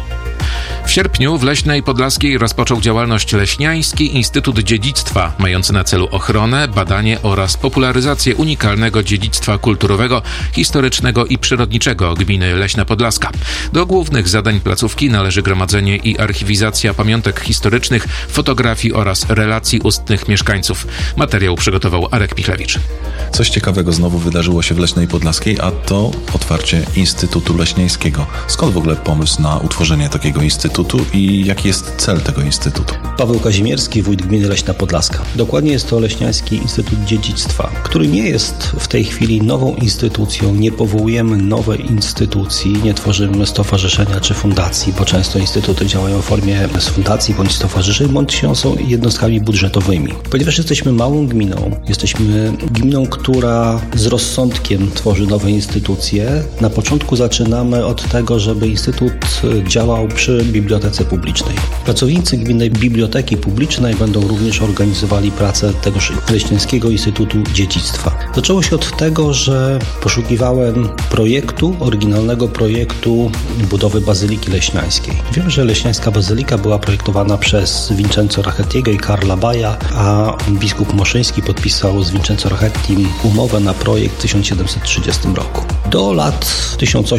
Speaker 3: W sierpniu w Leśnej Podlaskiej rozpoczął działalność Leśniański Instytut Dziedzictwa, mający na celu ochronę, badanie oraz popularyzację unikalnego dziedzictwa kulturowego, historycznego i przyrodniczego gminy Leśna Podlaska. Do głównych zadań placówki należy gromadzenie i archiwizacja pamiątek historycznych, fotografii oraz relacji ustnych mieszkańców. Materiał przygotował Arek Pichlewicz.
Speaker 2: Coś ciekawego znowu wydarzyło się w Leśnej Podlaskiej, a to otwarcie Instytutu Leśniańskiego. Skąd w ogóle pomysł na utworzenie takiego instytutu i jaki jest cel tego instytutu?
Speaker 8: Paweł Kazimierski, wójt gminy Leśna Podlaska. Dokładnie jest to Leśniański Instytut Dziedzictwa, który nie jest w tej chwili nową instytucją, nie powołujemy nowej instytucji, nie tworzymy stowarzyszenia czy fundacji, bo często instytuty działają w formie fundacji bądź stowarzyszeń, bądź są jednostkami budżetowymi. Ponieważ jesteśmy małą gminą, jesteśmy gminą, która z rozsądkiem tworzy nowe instytucje. Na początku zaczynamy od tego, żeby instytut działał przy bibliotece publicznej. Pracownicy Gminnej Biblioteki Publicznej będą również organizowali pracę tegoż Leśniańskiego Instytutu Dziedzictwa. Zaczęło się od tego, że poszukiwałem oryginalnego projektu budowy Bazyliki Leśniańskiej. Wiem, że Leśniańska Bazylika była projektowana przez Vincenzo Rachettiego i Karla Baja, a biskup Moszyński podpisał z Vincenzo Rachettim umowę na projekt w 1730 roku. Do lat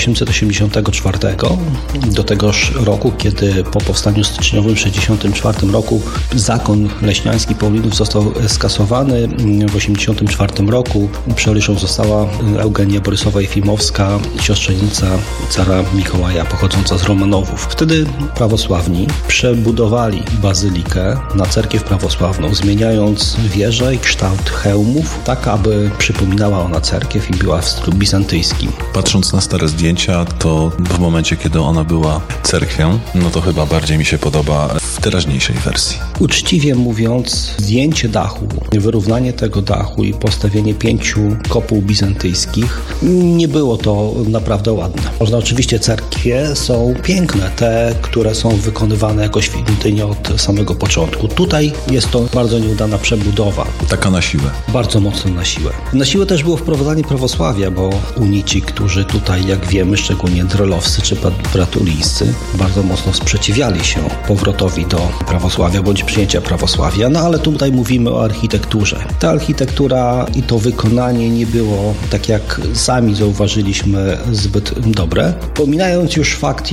Speaker 8: 1884, do tegoż roku, kiedy po powstaniu styczniowym w 1964 roku zakon leśniański Paulinów został skasowany. W 1984 roku przeryszą została Eugenia Borysowa-Jefimowska, siostrzenica cara Mikołaja, pochodząca z Romanowów. Wtedy prawosławni przebudowali bazylikę na cerkiew prawosławną, zmieniając wieżę i kształt hełmów, tak aby przypominała ona cerkiew i była w stylu bizantyjskim.
Speaker 2: Patrząc na stare zdjęcia, to w momencie, kiedy ona była cerkwią, no to chyba bardziej mi się podoba w teraźniejszej wersji.
Speaker 8: Uczciwie mówiąc, zdjęcie dachu, wyrównanie tego dachu i postawienie 5 kopuł bizantyjskich, nie było to naprawdę ładne. Można oczywiście cerkwie są piękne, te, które są wykonywane jako świątynie od samego początku. Tutaj jest to bardzo nieudana przebudowa.
Speaker 2: Taka na siłę.
Speaker 8: Bardzo mocno na siłę. Na siłę też było wprowadzanie prawosławia, bo unici, którzy tutaj, jak wiemy, szczególnie drelowscy czy bratulińscy, bardzo mocno sprzeciwiali się powrotowi do prawosławia bądź przyjęcia prawosławia, no ale tutaj mówimy o architekturze. Ta architektura i to wykonanie nie było, tak jak sami zauważyliśmy, zbyt dobre. Pominając już fakt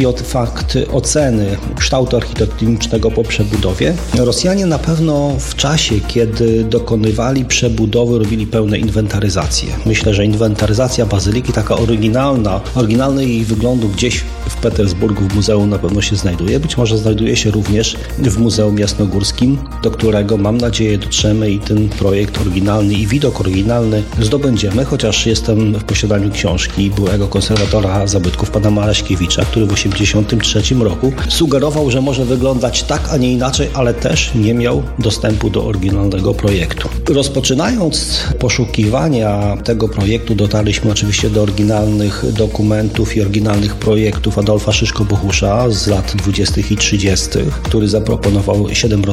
Speaker 8: oceny kształtu architektonicznego po przebudowie, Rosjanie na pewno w czasie, kiedy dokonywali przebudowy, robili pełne inwentaryzacje. Myślę, że inwentaryzacja bazyliki, taka oryginalnej jej wyglądu gdzieś w Petersburgu w muzeum na pewno się znajduje. Być może znajduje się również w Muzeum Jasnogórskim, do którego mam nadzieję dotrzemy i ten projekt oryginalny i widok oryginalny zdobędziemy, chociaż jestem w posiadaniu książki byłego konserwatora zabytków pana Maraśkiewicza, który w 1983 roku sugerował, że może wyglądać tak, a nie inaczej, ale też nie miał dostępu do oryginalnego projektu. Rozpoczynając poszukiwania tego projektu, dotarliśmy oczywiście do oryginalnych dokumentów i oryginalnych projektów Adolfa Szyszko-Bohusza z lat 20. i 30., który zaproponował 7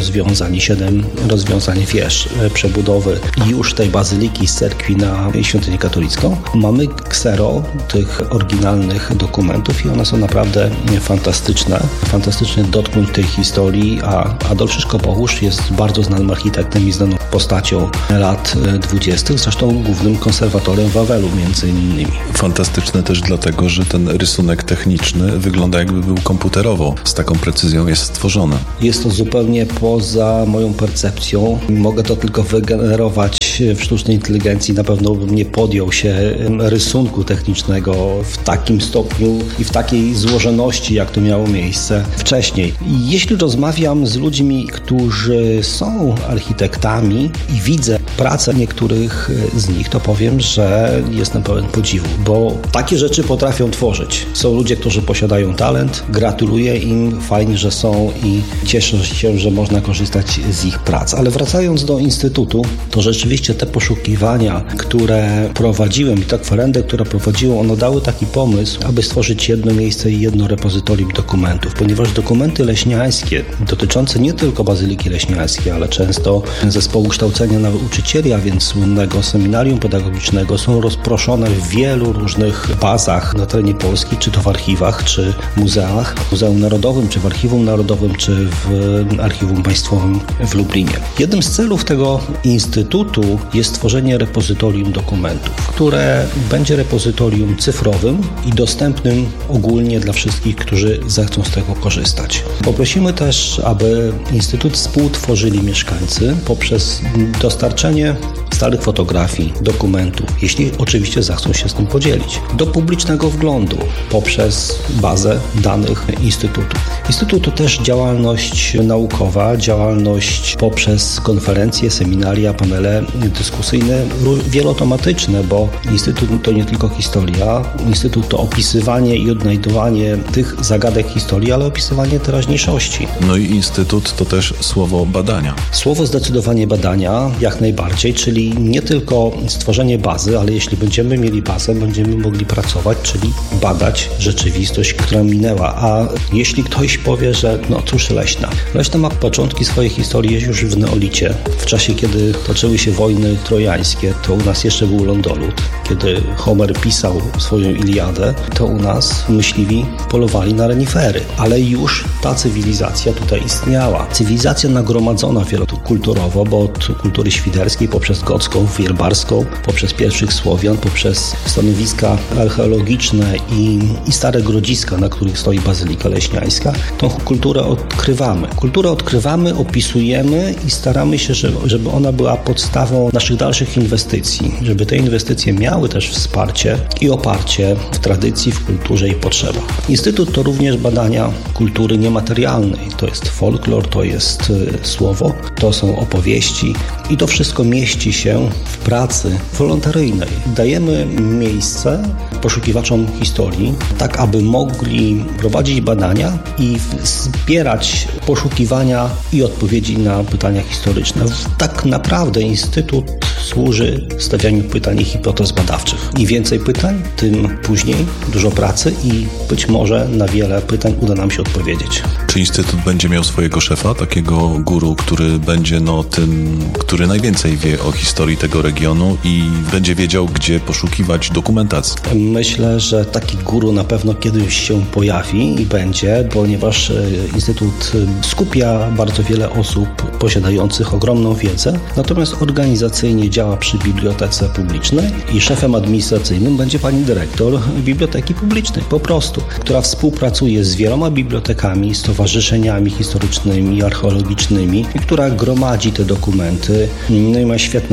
Speaker 8: rozwiązań wież przebudowy już tej bazyliki z cerkwi na świątynię katolicką. Mamy ksero tych oryginalnych dokumentów i one są naprawdę fantastyczne. Fantastycznie dotknąć tej historii, a Adolf Szyszko-Bohusz jest bardzo znanym architektem i znaną postacią lat 20., zresztą głównym konserwatorem Wawelu między innymi.
Speaker 2: Fantastyczne też dlatego, że ten rysunek techniczny wygląda jakby był komputerowo. Z taką precyzją jest stworzony.
Speaker 8: Jest to zupełnie poza moją percepcją. Mogę to tylko wygenerować w sztucznej inteligencji. Na pewno bym nie podjął się rysunku technicznego w takim stopniu i w takiej złożoności, jak to miało miejsce wcześniej. Jeśli rozmawiam z ludźmi, którzy są architektami i widzę pracę niektórych z nich, to powiem, że jestem pełen podziwu, bo takie rzeczy potrafią tworzyć. Są ludzie, którzy posiadają talent, gratuluję im, fajnie, że są i cieszę się, że można korzystać z ich prac. Ale wracając do Instytutu, to rzeczywiście te poszukiwania, które prowadziłem i ta kwerendę, która prowadziłem, one dały taki pomysł, aby stworzyć jedno miejsce i jedno repozytorium dokumentów, ponieważ dokumenty leśniańskie dotyczące nie tylko Bazyliki Leśniańskiej, ale często zespołu kształcenia nauczycieli, a więc słynnego seminarium pedagogicznego, są rozproszone w wielu różnych bazach na terenie Polski, czy to w archiwach, czy muzeach, w Muzeum Narodowym, czy w Archiwum Narodowym, czy w Archiwum Państwowym w Lublinie. Jednym z celów tego Instytutu jest stworzenie repozytorium dokumentów, które będzie repozytorium cyfrowym i dostępnym ogólnie dla wszystkich, którzy zechcą z tego korzystać. Poprosimy też, aby Instytut współtworzyli mieszkańcy poprzez dostarczenie starych fotografii, dokumentów, jeśli oczywiście zechcą się z tym podzielić, do publicznego wglądu poprzez bazę danych Instytutu. Instytut to też działalność naukowa, działalność poprzez konferencje, seminaria, panele dyskusyjne, wielotematyczne, bo Instytut to nie tylko historia, Instytut to opisywanie i odnajdywanie tych zagadek historii, ale opisywanie teraźniejszości.
Speaker 2: No i Instytut to też słowo badania.
Speaker 8: Słowo zdecydowanie badania, jak najbardziej, czyli nie tylko stworzenie bazy, ale jeśli będziemy mieli bazę, będziemy mogli pracować, czyli badać rzeczywistość, która minęła. A jeśli ktoś powie, że no cóż, Leśna ma początki swojej historii już w neolicie. W czasie, kiedy toczyły się wojny trojańskie, to u nas jeszcze był lądolud. Kiedy Homer pisał swoją Iliadę, to u nas myśliwi polowali na renifery. Ale już ta cywilizacja tutaj istniała. Cywilizacja nagromadzona wielokulturowo, bo od kultury świderskiej poprzez gocką, wierbarską, poprzez pierwszych Słowian, poprzez stanowiska archeologiczne i stare grodziska, na których stoi Bazylika Leśniańska, tą kulturę odkrywamy. Kulturę odkrywamy, opisujemy i staramy się, żeby ona była podstawą naszych dalszych inwestycji, żeby te inwestycje miały też wsparcie i oparcie w tradycji, w kulturze i potrzebach. Instytut to również badania kultury niematerialnej. To jest folklor, to jest słowo, to są opowieści i to wszystko mieści się w pracy wolontaryjnej. Dajemy miejsce poszukiwaczom historii, tak aby mogli prowadzić badania i wspierać poszukiwania i odpowiedzi na pytania historyczne. Tak naprawdę Instytut służy stawianiu pytań i hipotez badawczych. Im więcej pytań, tym później dużo pracy i być może na wiele pytań uda nam się odpowiedzieć.
Speaker 2: Czy Instytut będzie miał swojego szefa, takiego guru, który będzie tym, który najwięcej wie o historii tego regionu i będzie wiedział, gdzie poszukiwać dokumentacji?
Speaker 8: Myślę, że taki guru na pewno kiedyś się pojawi i będzie, ponieważ Instytut skupia bardzo wiele osób posiadających ogromną wiedzę, natomiast organizacyjnie działa przy bibliotece publicznej i szefem administracyjnym będzie pani dyrektor Biblioteki Publicznej, po prostu, która współpracuje z wieloma bibliotekami, stowarzyszeniami historycznymi, archeologicznymi i która gromadzi te dokumenty, no i ma świetne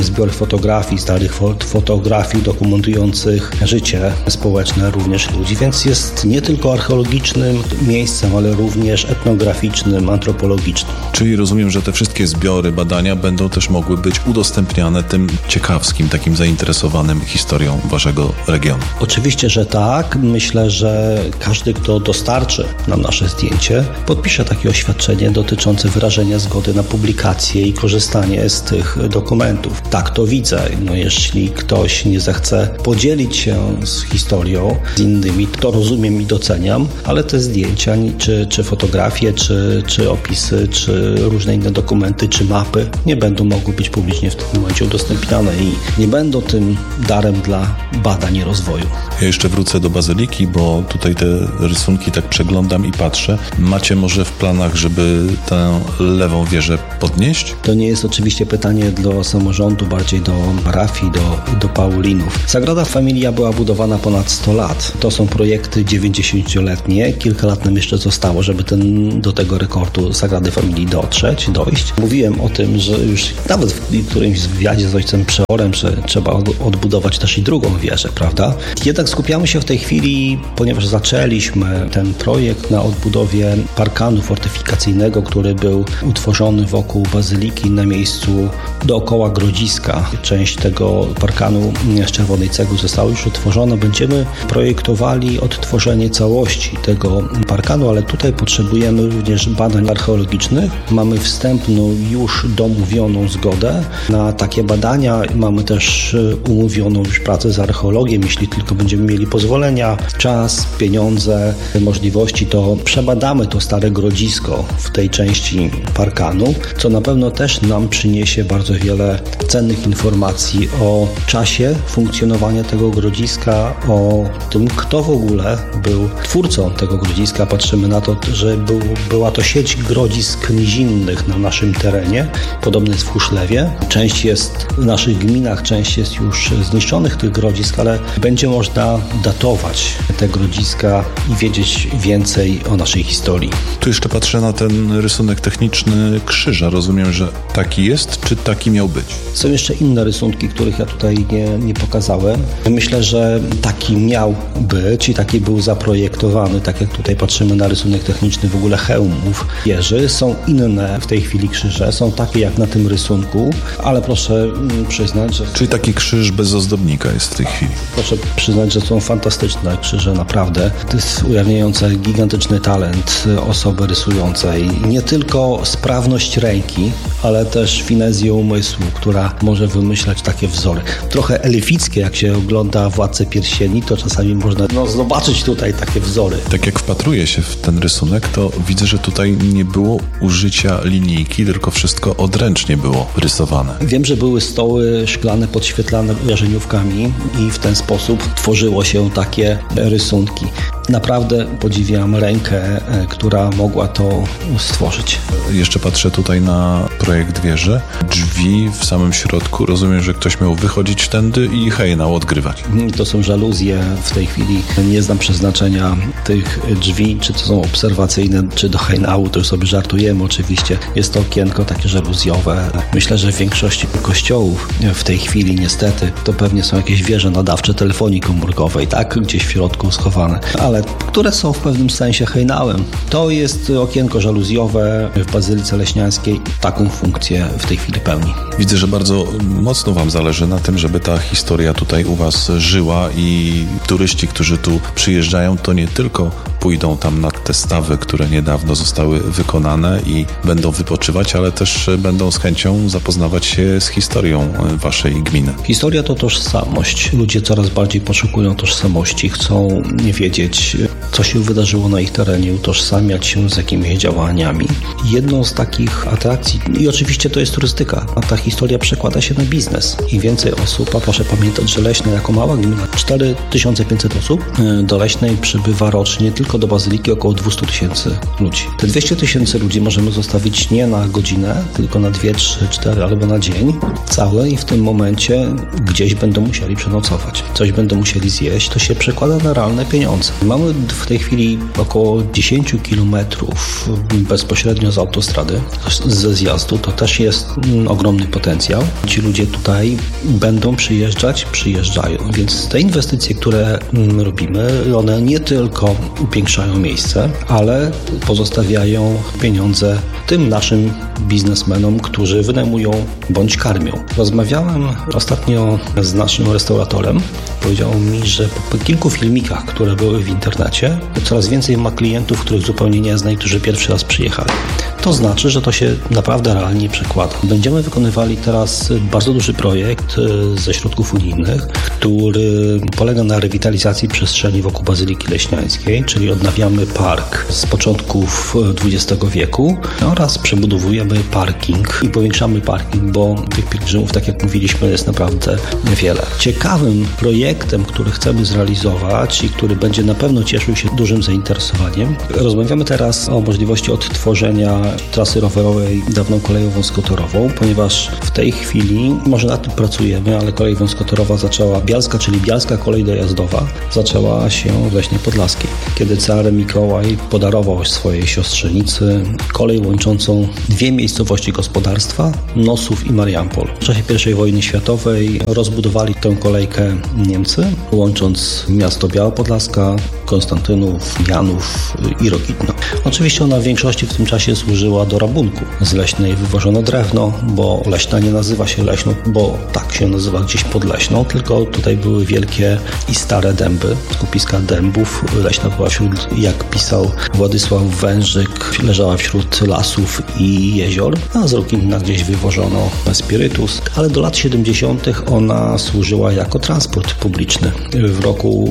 Speaker 8: zbiór fotografii, starych fotografii dokumentujących życie społeczne również ludzi, więc jest nie tylko archeologicznym miejscem, ale również etnograficznym, antropologicznym.
Speaker 2: Czyli rozumiem, że te wszystkie zbiory, badania będą też mogły być udostępniane tym ciekawskim, takim zainteresowanym historią waszego regionu.
Speaker 8: Oczywiście, że tak. Myślę, że każdy, kto dostarczy nam nasze zdjęcie, podpisze takie oświadczenie dotyczące wyrażenia zgody na publikację i korzystanie z tych dokumentów. Tak to widzę. Jeśli ktoś nie zechce podzielić się z historią z innymi, to rozumiem i doceniam, ale te zdjęcia, czy fotografie, czy opisy, czy różne inne dokumenty, czy mapy nie będą mogły być publicznie w tym momencie udostępniane i nie będą tym darem dla badań i rozwoju.
Speaker 2: Ja jeszcze wrócę do Bazyliki, bo tutaj te rysunki tak przeglądam i patrzę. Macie może w planach, żeby tę lewą wieżę podnieść?
Speaker 8: To nie jest oczywiście pytanie do samorządu, bardziej do parafii, do Paulinów. Sagrada Familia była budowana ponad 100 lat. To są projekty 90-letnie. Kilka lat nam jeszcze zostało, żeby do tego rekordu Sagrady Familii dojść. Mówiłem o tym, że już nawet w którymś wywiadzie z ojcem Przeorem, że trzeba odbudować też i drugą wieżę, prawda? Jednak skupiamy się w tej chwili, ponieważ zaczęliśmy ten projekt na odbudowie parkanu fortyfikacyjnego, który był utworzony wokół bazyliki na miejscu dookoła grodziska. Część tego parkanu z czerwonej cegły została już utworzona. Będziemy projektowali odtworzenie całości tego parkanu, ale tutaj potrzebujemy również badań archeologicznych. Mamy wstępną już domówioną zgodę na takie badania. Mamy też umówioną już pracę z archeologiem. Jeśli tylko będziemy mieli pozwolenia, czas, pieniądze, możliwości, to przebadamy to stare grodzisko w tej części parkanu, co na pewno też nam przyniesie bardzo wiele cennych informacji o czasie funkcjonowania tego grodziska, o tym, kto w ogóle był twórcą tego grodziska. Patrzymy na to, że była to sieć grodzisk nizinnych na naszym terenie. Podobny jest w Huszlewie. Część jest w naszych gminach, część jest już zniszczonych tych grodzisk, ale będzie można datować te grodziska i wiedzieć więcej o naszej historii.
Speaker 2: Tu jeszcze patrzę na ten rysunek techniczny krzyża. Rozumiem, że taki jest, czy taki miał być?
Speaker 8: Są jeszcze inne rysunki, których ja tutaj nie pokazałem. Myślę, że taki miał być i taki był zaprojektowany, tak jak tutaj patrzymy na rysunek techniczny w ogóle hełmów wieży. Są inne w tej chwili krzyże, są takie jak na tym rysunku, ale proszę przyznać, że...
Speaker 2: Czyli taki krzyż bez ozdobnika jest w tej chwili.
Speaker 8: Proszę przyznać, że są fantastyczne krzyże, naprawdę. To jest ujawniające gigantyczny talent osoby rysującej. Nie tylko sprawność ręki, ale też finezję umysłu, która może wymyślać takie wzory. Trochę elifickie, jak się ogląda Władcę Pierścieni, to czasami można zobaczyć tutaj takie wzory.
Speaker 2: Tak jak wpatruję się w ten rysunek, to widzę, że tutaj nie było użycia linijki, tylko wszystko odręcznie było rysowane.
Speaker 8: Wiem, że były stoły szklane podświetlane jarzeniówkami i w ten sposób tworzyło się takie rysunki. Naprawdę podziwiam rękę, która mogła to stworzyć.
Speaker 2: Jeszcze patrzę tutaj na projekt wieży. Drzwi w samym środku. Rozumiem, że ktoś miał wychodzić tędy i hejnał odgrywać.
Speaker 8: To są żaluzje. W tej chwili nie znam przeznaczenia tych drzwi, czy to są obserwacyjne, czy do hejnału. To już sobie żartujemy oczywiście. Jest to okienko takie żaluzjowe. Myślę, że w większości kościołów w tej chwili niestety to pewnie są jakieś wieże nadawcze telefonii komórkowej, tak? Gdzieś w środku schowane. Ale które są w pewnym sensie hejnałem. To jest okienko żaluzjowe w Bazylice Leśniańskiej. Taką funkcję w tej chwili pełni.
Speaker 2: Widzę, że bardzo mocno wam zależy na tym, żeby ta historia tutaj u was żyła i turyści, którzy tu przyjeżdżają, to nie tylko pójdą tam na te stawy, które niedawno zostały wykonane i będą wypoczywać, ale też będą z chęcią zapoznawać się z historią waszej gminy.
Speaker 8: Historia to tożsamość. Ludzie coraz bardziej poszukują tożsamości, chcą wiedzieć, co się wydarzyło na ich terenie, utożsamiać się z jakimiś działaniami. Jedną z takich atrakcji, i oczywiście to jest turystyka, a ta historia przekłada się na biznes. Im więcej osób, a proszę pamiętać, że Leśna jako mała gmina, 4500 osób, do Leśnej przybywa rocznie tylko do Bazyliki około 200 000 ludzi. Te 200 000 ludzi możemy zostawić nie na godzinę, tylko na 2, 3, 4 albo na dzień cały i w tym momencie gdzieś będą musieli przenocować. Coś będą musieli zjeść, to się przekłada na realne pieniądze. Mamy w w tej chwili około 10 kilometrów bezpośrednio z autostrady, ze zjazdu. To też jest ogromny potencjał. Ci ludzie tutaj będą przyjeżdżają. Więc te inwestycje, które robimy, one nie tylko upiększają miejsce, ale pozostawiają pieniądze tym naszym biznesmenom, którzy wynajmują bądź karmią. Rozmawiałem ostatnio z naszym restauratorem. Powiedział mi, że po kilku filmikach, które były w internecie, coraz więcej ma klientów, których zupełnie nie zna i którzy pierwszy raz przyjechali. To znaczy, że to się naprawdę realnie przekłada. Będziemy wykonywali teraz bardzo duży projekt ze środków unijnych, który polega na rewitalizacji przestrzeni wokół Bazyliki Leśniańskiej, czyli odnawiamy park z początków XX wieku oraz przebudowujemy parking i powiększamy parking, bo tych pielgrzymów, tak jak mówiliśmy, jest naprawdę wiele. Ciekawym projektem, który chcemy zrealizować i który będzie na pewno cieszył się dużym zainteresowaniem. Rozmawiamy teraz o możliwości odtworzenia trasy rowerowej dawną koleją wąskotorową, ponieważ w tej chwili, może nad tym pracujemy, ale kolej wąskotorowa Bialska, czyli Bialska Kolej Dojazdowa, zaczęła się w Leśnej Podlaskiej, kiedy car Mikołaj podarował swojej siostrzenicy kolej łączącą dwie miejscowości gospodarstwa, Nosów i Mariampol. W czasie I wojny światowej rozbudowali tę kolejkę Niemcy, łącząc miasto Biała Podlaska, Konstantynów, Janów i Rokitno. Oczywiście ona w większości w tym czasie służyła do rabunku. Z Leśnej wywożono drewno, bo Leśna nie nazywa się Leśną, bo tak się nazywa gdzieś pod Leśną, tylko tutaj były wielkie i stare dęby, skupiska dębów. Leśna była wśród, jak pisał Władysław Wężyk, leżała wśród lasów i jezior, a z Rokitna gdzieś wywożono spirytus, ale do lat 70. ona służyła jako transport publiczny. W roku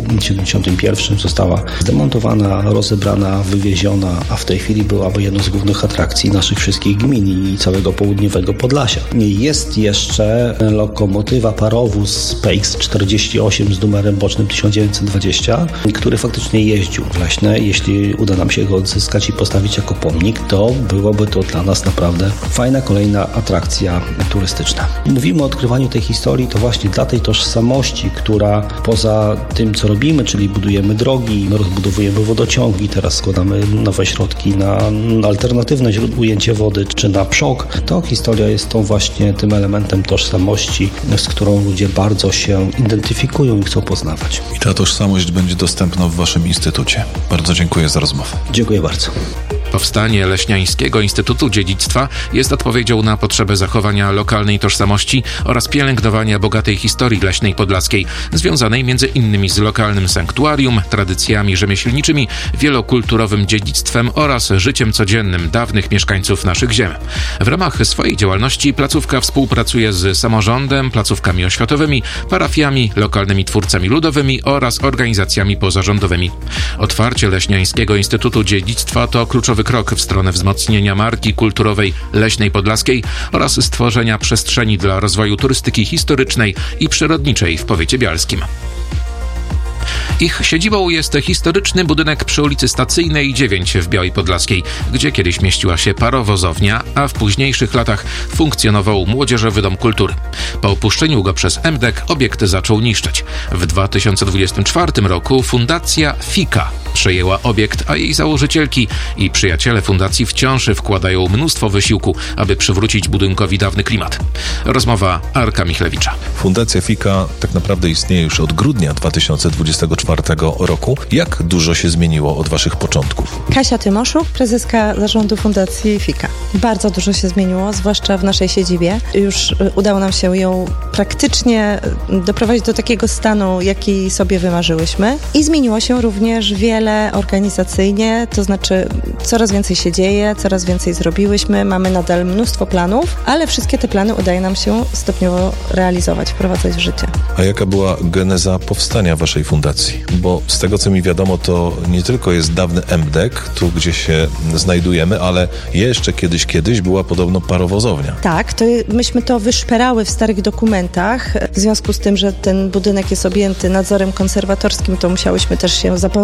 Speaker 8: 71 została zdemontowana, rozebrana, wywieziona, a w tej chwili byłaby jedną z głównych atrakcji naszych wszystkich gmin i całego południowego Podlasia. Jest jeszcze lokomotywa parowóz PX 48 z numerem bocznym 1920, który faktycznie jeździł w Leśne. Jeśli uda nam się go odzyskać i postawić jako pomnik, to byłoby to dla nas naprawdę fajna kolejna atrakcja turystyczna. Mówimy o odkrywaniu tej historii, to właśnie dla tej tożsamości, która poza tym, co robimy, czyli budujemy drogi, rozbudowujemy wodociągi, teraz składamy nowe środki na alternatywne ujęcie wody, czy na PSZOK, to historia jest tym elementem tożsamości, z którą ludzie bardzo się identyfikują i chcą poznawać.
Speaker 2: I ta tożsamość będzie dostępna w Waszym instytucie. Bardzo dziękuję za rozmowę.
Speaker 8: Dziękuję bardzo.
Speaker 3: Powstanie Leśniańskiego Instytutu Dziedzictwa jest odpowiedzią na potrzebę zachowania lokalnej tożsamości oraz pielęgnowania bogatej historii Leśnej Podlaskiej, związanej między innymi z lokalnym sanktuarium, tradycjami rzemieślniczymi, wielokulturowym dziedzictwem oraz życiem codziennym dawnych mieszkańców naszych ziem. W ramach swojej działalności placówka współpracuje z samorządem, placówkami oświatowymi, parafiami, lokalnymi twórcami ludowymi oraz organizacjami pozarządowymi. Otwarcie Leśniańskiego Instytutu Dziedzictwa to kluczowy krok w stronę wzmocnienia marki kulturowej Leśnej Podlaskiej oraz stworzenia przestrzeni dla rozwoju turystyki historycznej i przyrodniczej w powiecie bialskim. Ich siedzibą jest historyczny budynek przy ulicy Stacyjnej 9 w Białej Podlaskiej, gdzie kiedyś mieściła się parowozownia, a w późniejszych latach funkcjonował Młodzieżowy Dom Kultury. Po opuszczeniu go przez MDK obiekt zaczął niszczyć. W 2024 roku Fundacja FIKA przejęła obiekt, a jej założycielki i przyjaciele fundacji wciąż wkładają mnóstwo wysiłku, aby przywrócić budynkowi dawny klimat. Rozmowa Arka Michlewicza.
Speaker 2: Fundacja FIKA tak naprawdę istnieje już od grudnia 2024 roku. Jak dużo się zmieniło od Waszych początków?
Speaker 7: Kasia Tymoszuk, prezeska zarządu Fundacji FIKA. Bardzo dużo się zmieniło, zwłaszcza w naszej siedzibie. Już udało nam się ją praktycznie doprowadzić do takiego stanu, jaki sobie wymarzyłyśmy. I zmieniło się również wiele organizacyjnie, to znaczy coraz więcej się dzieje, coraz więcej zrobiłyśmy, mamy nadal mnóstwo planów, ale wszystkie te plany udaje nam się stopniowo realizować, wprowadzać w życie.
Speaker 2: A jaka była geneza powstania Waszej fundacji? Bo z tego, co mi wiadomo, to nie tylko jest dawny MDK, tu gdzie się znajdujemy, ale jeszcze kiedyś była podobno parowozownia.
Speaker 7: Tak, to myśmy to wyszperały w starych dokumentach. W związku z tym, że ten budynek jest objęty nadzorem konserwatorskim, to musiałyśmy też się zapoznać z tą całą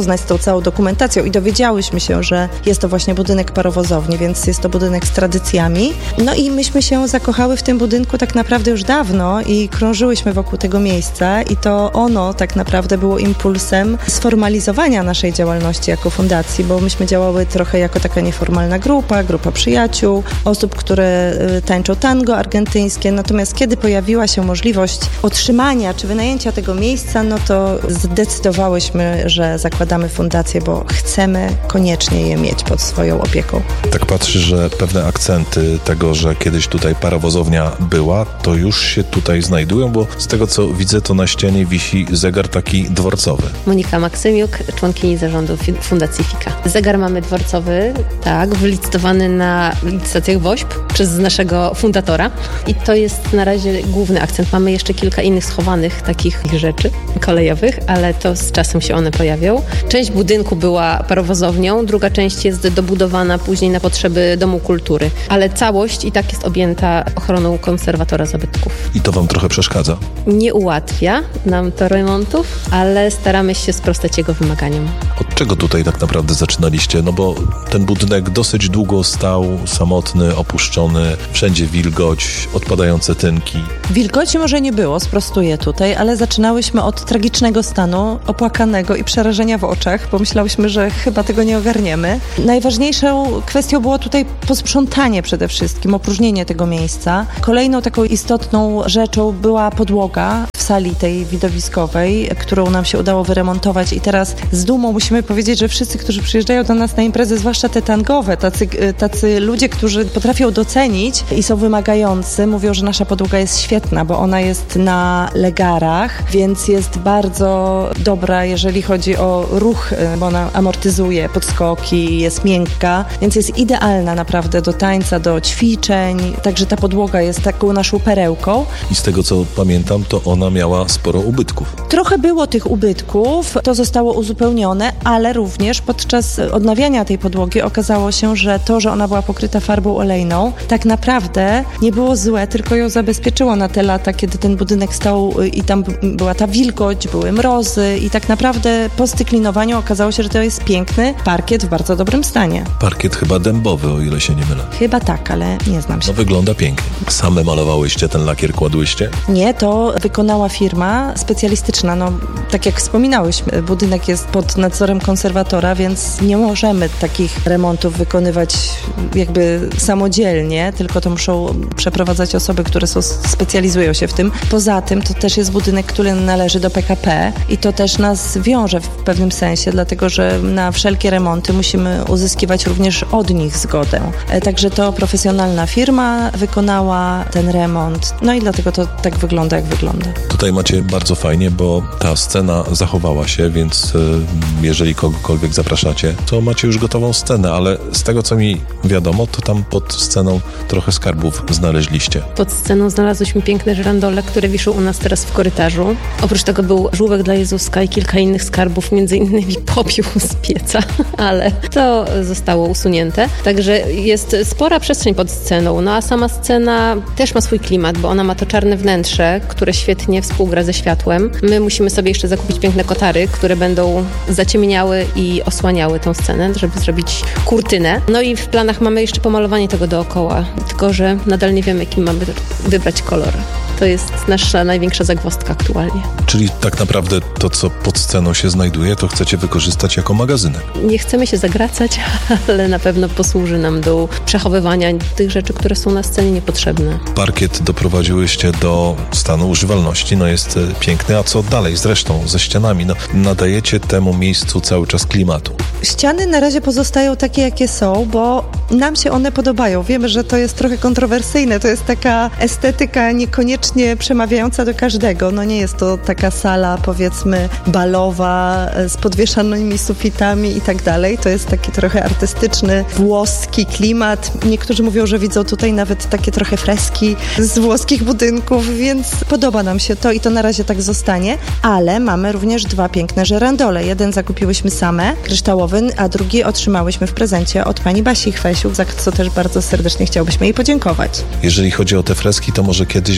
Speaker 7: całą dokumentacją i dowiedziałyśmy się, że jest to właśnie budynek parowozowni, więc jest to budynek z tradycjami. No i myśmy się zakochały w tym budynku tak naprawdę już dawno i krążyłyśmy wokół tego miejsca i to ono tak naprawdę było impulsem sformalizowania naszej działalności jako fundacji, bo myśmy działały trochę jako taka nieformalna grupa przyjaciół, osób, które tańczą tango argentyńskie, natomiast kiedy pojawiła się możliwość otrzymania czy wynajęcia tego miejsca, no to zdecydowałyśmy, że zakładamy fundację, bo chcemy koniecznie je mieć pod swoją opieką.
Speaker 2: Tak patrzę, że pewne akcenty tego, że kiedyś tutaj parowozownia była, to już się tutaj znajdują, bo z tego co widzę, to na ścianie wisi zegar taki dworcowy.
Speaker 9: Monika Maksymiuk, członkini zarządu Fundacji FIKA. Zegar mamy dworcowy, tak, wylicytowany na licytacjach WOŚP przez naszego fundatora i to jest na razie główny akcent. Mamy jeszcze kilka innych schowanych takich rzeczy kolejowych, ale to z czasem się one pojawią. Część budynku była parowozownią, druga część jest dobudowana później na potrzeby Domu Kultury, ale całość i tak jest objęta ochroną konserwatora zabytków.
Speaker 2: I to wam trochę przeszkadza?
Speaker 9: Nie ułatwia nam to remontów, ale staramy się sprostać jego wymaganiom.
Speaker 2: Od czego tutaj tak naprawdę zaczynaliście? No bo ten budynek dosyć długo stał, samotny, opuszczony, wszędzie wilgoć, odpadające tynki.
Speaker 7: Wilgoci może nie było, sprostuję tutaj, ale zaczynałyśmy od tragicznego stanu, opłakanego i przerażenia w oczach, bo myślałyśmy, że chyba tego nie ogarniemy. Najważniejszą kwestią było tutaj posprzątanie przede wszystkim, opróżnienie tego miejsca. Kolejną taką istotną rzeczą była podłoga w sali tej widowiskowej, którą nam się udało wyremontować i teraz z dumą musimy powiedzieć, że wszyscy, którzy przyjeżdżają do nas na imprezy, zwłaszcza te tangowe, tacy ludzie, którzy potrafią docenić i są wymagający, mówią, że nasza podłoga jest świetna, bo ona jest na legarach, więc jest bardzo dobra, jeżeli chodzi o ruch, bo ona amortyzuje podskoki, jest miękka, więc jest idealna naprawdę do tańca, do ćwiczeń, także ta podłoga jest taką naszą perełką.
Speaker 2: I z tego co pamiętam, to ona miała sporo ubytków.
Speaker 7: Trochę było tych ubytków, to zostało uzupełnione, ale również podczas odnawiania tej podłogi okazało się, że to, że ona była pokryta farbą olejną, tak naprawdę nie było złe, tylko ją zabezpieczyło na te lata, kiedy ten budynek stał i tam była ta wilgoć, były mrozy i tak naprawdę po styklinowaniu okazało się, że to jest piękny parkiet w bardzo dobrym stanie.
Speaker 2: Parkiet chyba dębowy, o ile się nie mylę.
Speaker 7: Chyba tak, ale nie znam się.
Speaker 2: No wygląda pięknie. Same malowałyście, ten lakier kładłyście?
Speaker 7: Nie, to wykonała firma specjalistyczna. No, tak jak wspominałyśmy, budynek jest pod nadzorem konserwatora, więc nie możemy takich remontów wykonywać jakby samodzielnie, tylko to muszą przeprowadzać osoby, które specjalizują się w tym. Poza tym to też jest budynek, który należy do PKP i to też nas wiąże w pewnym sensie, dlatego że na wszelkie remonty musimy uzyskiwać również od nich zgodę. Także to profesjonalna firma wykonała ten remont, no i dlatego to tak wygląda, jak wygląda.
Speaker 2: Tutaj macie bardzo fajnie, bo ta scena zachowała się, więc jeżeli kogokolwiek zapraszacie, to macie już gotową scenę, ale z tego co mi wiadomo, to tam pod sceną trochę skarbów znaleźliście.
Speaker 9: Pod sceną znalazłyśmy piękne żyrandole, które wiszą u nas teraz w korytarzu. Oprócz tego był żółwek dla Jezuska i kilka innych skarbów, między innymi popiół z pieca, ale to zostało usunięte. Także jest spora przestrzeń pod sceną, no a sama scena też ma swój klimat, bo ona ma to czarne wnętrze, które świetnie współgra ze światłem. My musimy sobie jeszcze zakupić piękne kotary, które będą zaciemniały i osłaniały tą scenę, żeby zrobić kurtynę. No i w planach mamy jeszcze pomalowanie tego dookoła, tylko że nadal nie wiemy, jaki mamy wybrać kolor. To jest nasza największa zagwozdka aktualnie.
Speaker 2: Czyli tak naprawdę to, co pod sceną się znajduje, to chcecie wykorzystać jako magazynek.
Speaker 9: Nie chcemy się zagracać, ale na pewno posłuży nam do przechowywania tych rzeczy, które są na scenie niepotrzebne.
Speaker 2: Parkiet doprowadziłyście do stanu używalności, no jest piękny, a co dalej zresztą ze ścianami? No, nadajecie temu miejscu cały czas klimatu.
Speaker 7: Ściany na razie pozostają takie, jakie są, bo nam się one podobają. Wiemy, że to jest trochę kontrowersyjne, to jest taka estetyka niekoniecznie przemawiająca do każdego. No nie jest to taka sala, powiedzmy, balowa z podwieszanymi sufitami i tak dalej. To jest taki trochę artystyczny, włoski klimat. Niektórzy mówią, że widzą tutaj nawet takie trochę freski z włoskich budynków, więc podoba nam się to i to na razie tak zostanie. Ale mamy również dwa piękne żyrandole. Jeden zakupiłyśmy same, kryształowy, a drugi otrzymałyśmy w prezencie od pani Basi Chwesiuk, za co też bardzo serdecznie chciałbyśmy jej podziękować.
Speaker 2: Jeżeli chodzi o te freski, to może kiedyś była taka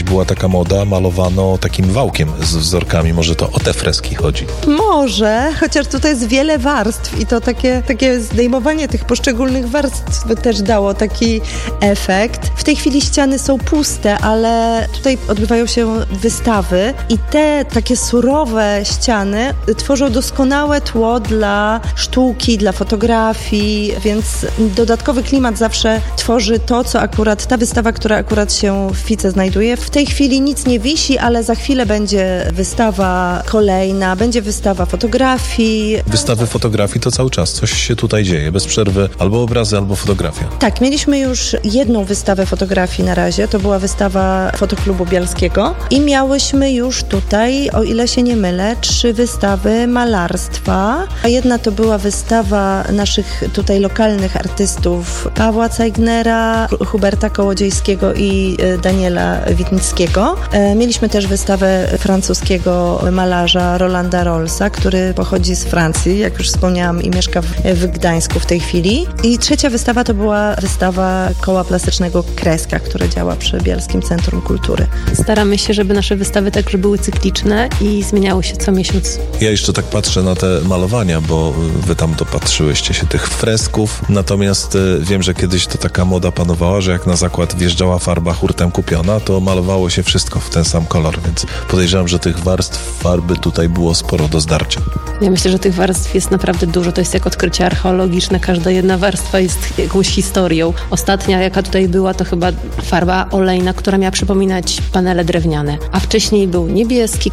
Speaker 2: taka moda, malowano takim wałkiem z wzorkami. Może to o te freski chodzi?
Speaker 10: Może, chociaż tutaj jest wiele warstw i to takie zdejmowanie tych poszczególnych warstw też dało taki efekt. W tej chwili ściany są puste, ale tutaj odbywają się wystawy i te takie surowe ściany tworzą doskonałe tło dla sztuki, dla fotografii, więc dodatkowy klimat zawsze tworzy to, co akurat ta wystawa, która akurat się w Fice znajduje. W tej chwili nic nie wisi, ale za chwilę będzie wystawa kolejna, będzie wystawa fotografii.
Speaker 2: Wystawy fotografii to cały czas coś się tutaj dzieje, bez przerwy albo obrazy, albo fotografia.
Speaker 10: Tak, mieliśmy już jedną wystawę fotografii na razie, to była wystawa Fotoklubu Bialskiego i miałyśmy już tutaj, o ile się nie mylę, 3 wystawy malarstwa. Jedna to była wystawa naszych tutaj lokalnych artystów Pawła Cajgnera, Huberta Kołodziejskiego i Daniela Witnickiego. Mieliśmy też wystawę francuskiego malarza Rolanda Rollsa, który pochodzi z Francji, jak już wspomniałam, i mieszka w Gdańsku w tej chwili. I trzecia wystawa to była wystawa Koła Plastycznego Kreska, które działa przy Bielskim Centrum Kultury.
Speaker 9: Staramy się, żeby nasze wystawy także były cykliczne i zmieniały się co miesiąc.
Speaker 2: Ja jeszcze tak patrzę na te malowania, bo wy tam dopatrzyłyście się tych fresków, natomiast wiem, że kiedyś to taka moda panowała, że jak na zakład wjeżdżała farba hurtem kupiona, to malowało się wszystko w ten sam kolor, więc podejrzewam, że tych warstw farby tutaj było sporo do zdarcia.
Speaker 9: Ja myślę, że tych warstw jest naprawdę dużo. To jest jak odkrycie archeologiczne. Każda jedna warstwa jest jakąś historią. Ostatnia, jaka tutaj była, to chyba farba olejna, która miała przypominać panele drewniane. A wcześniej był niebieski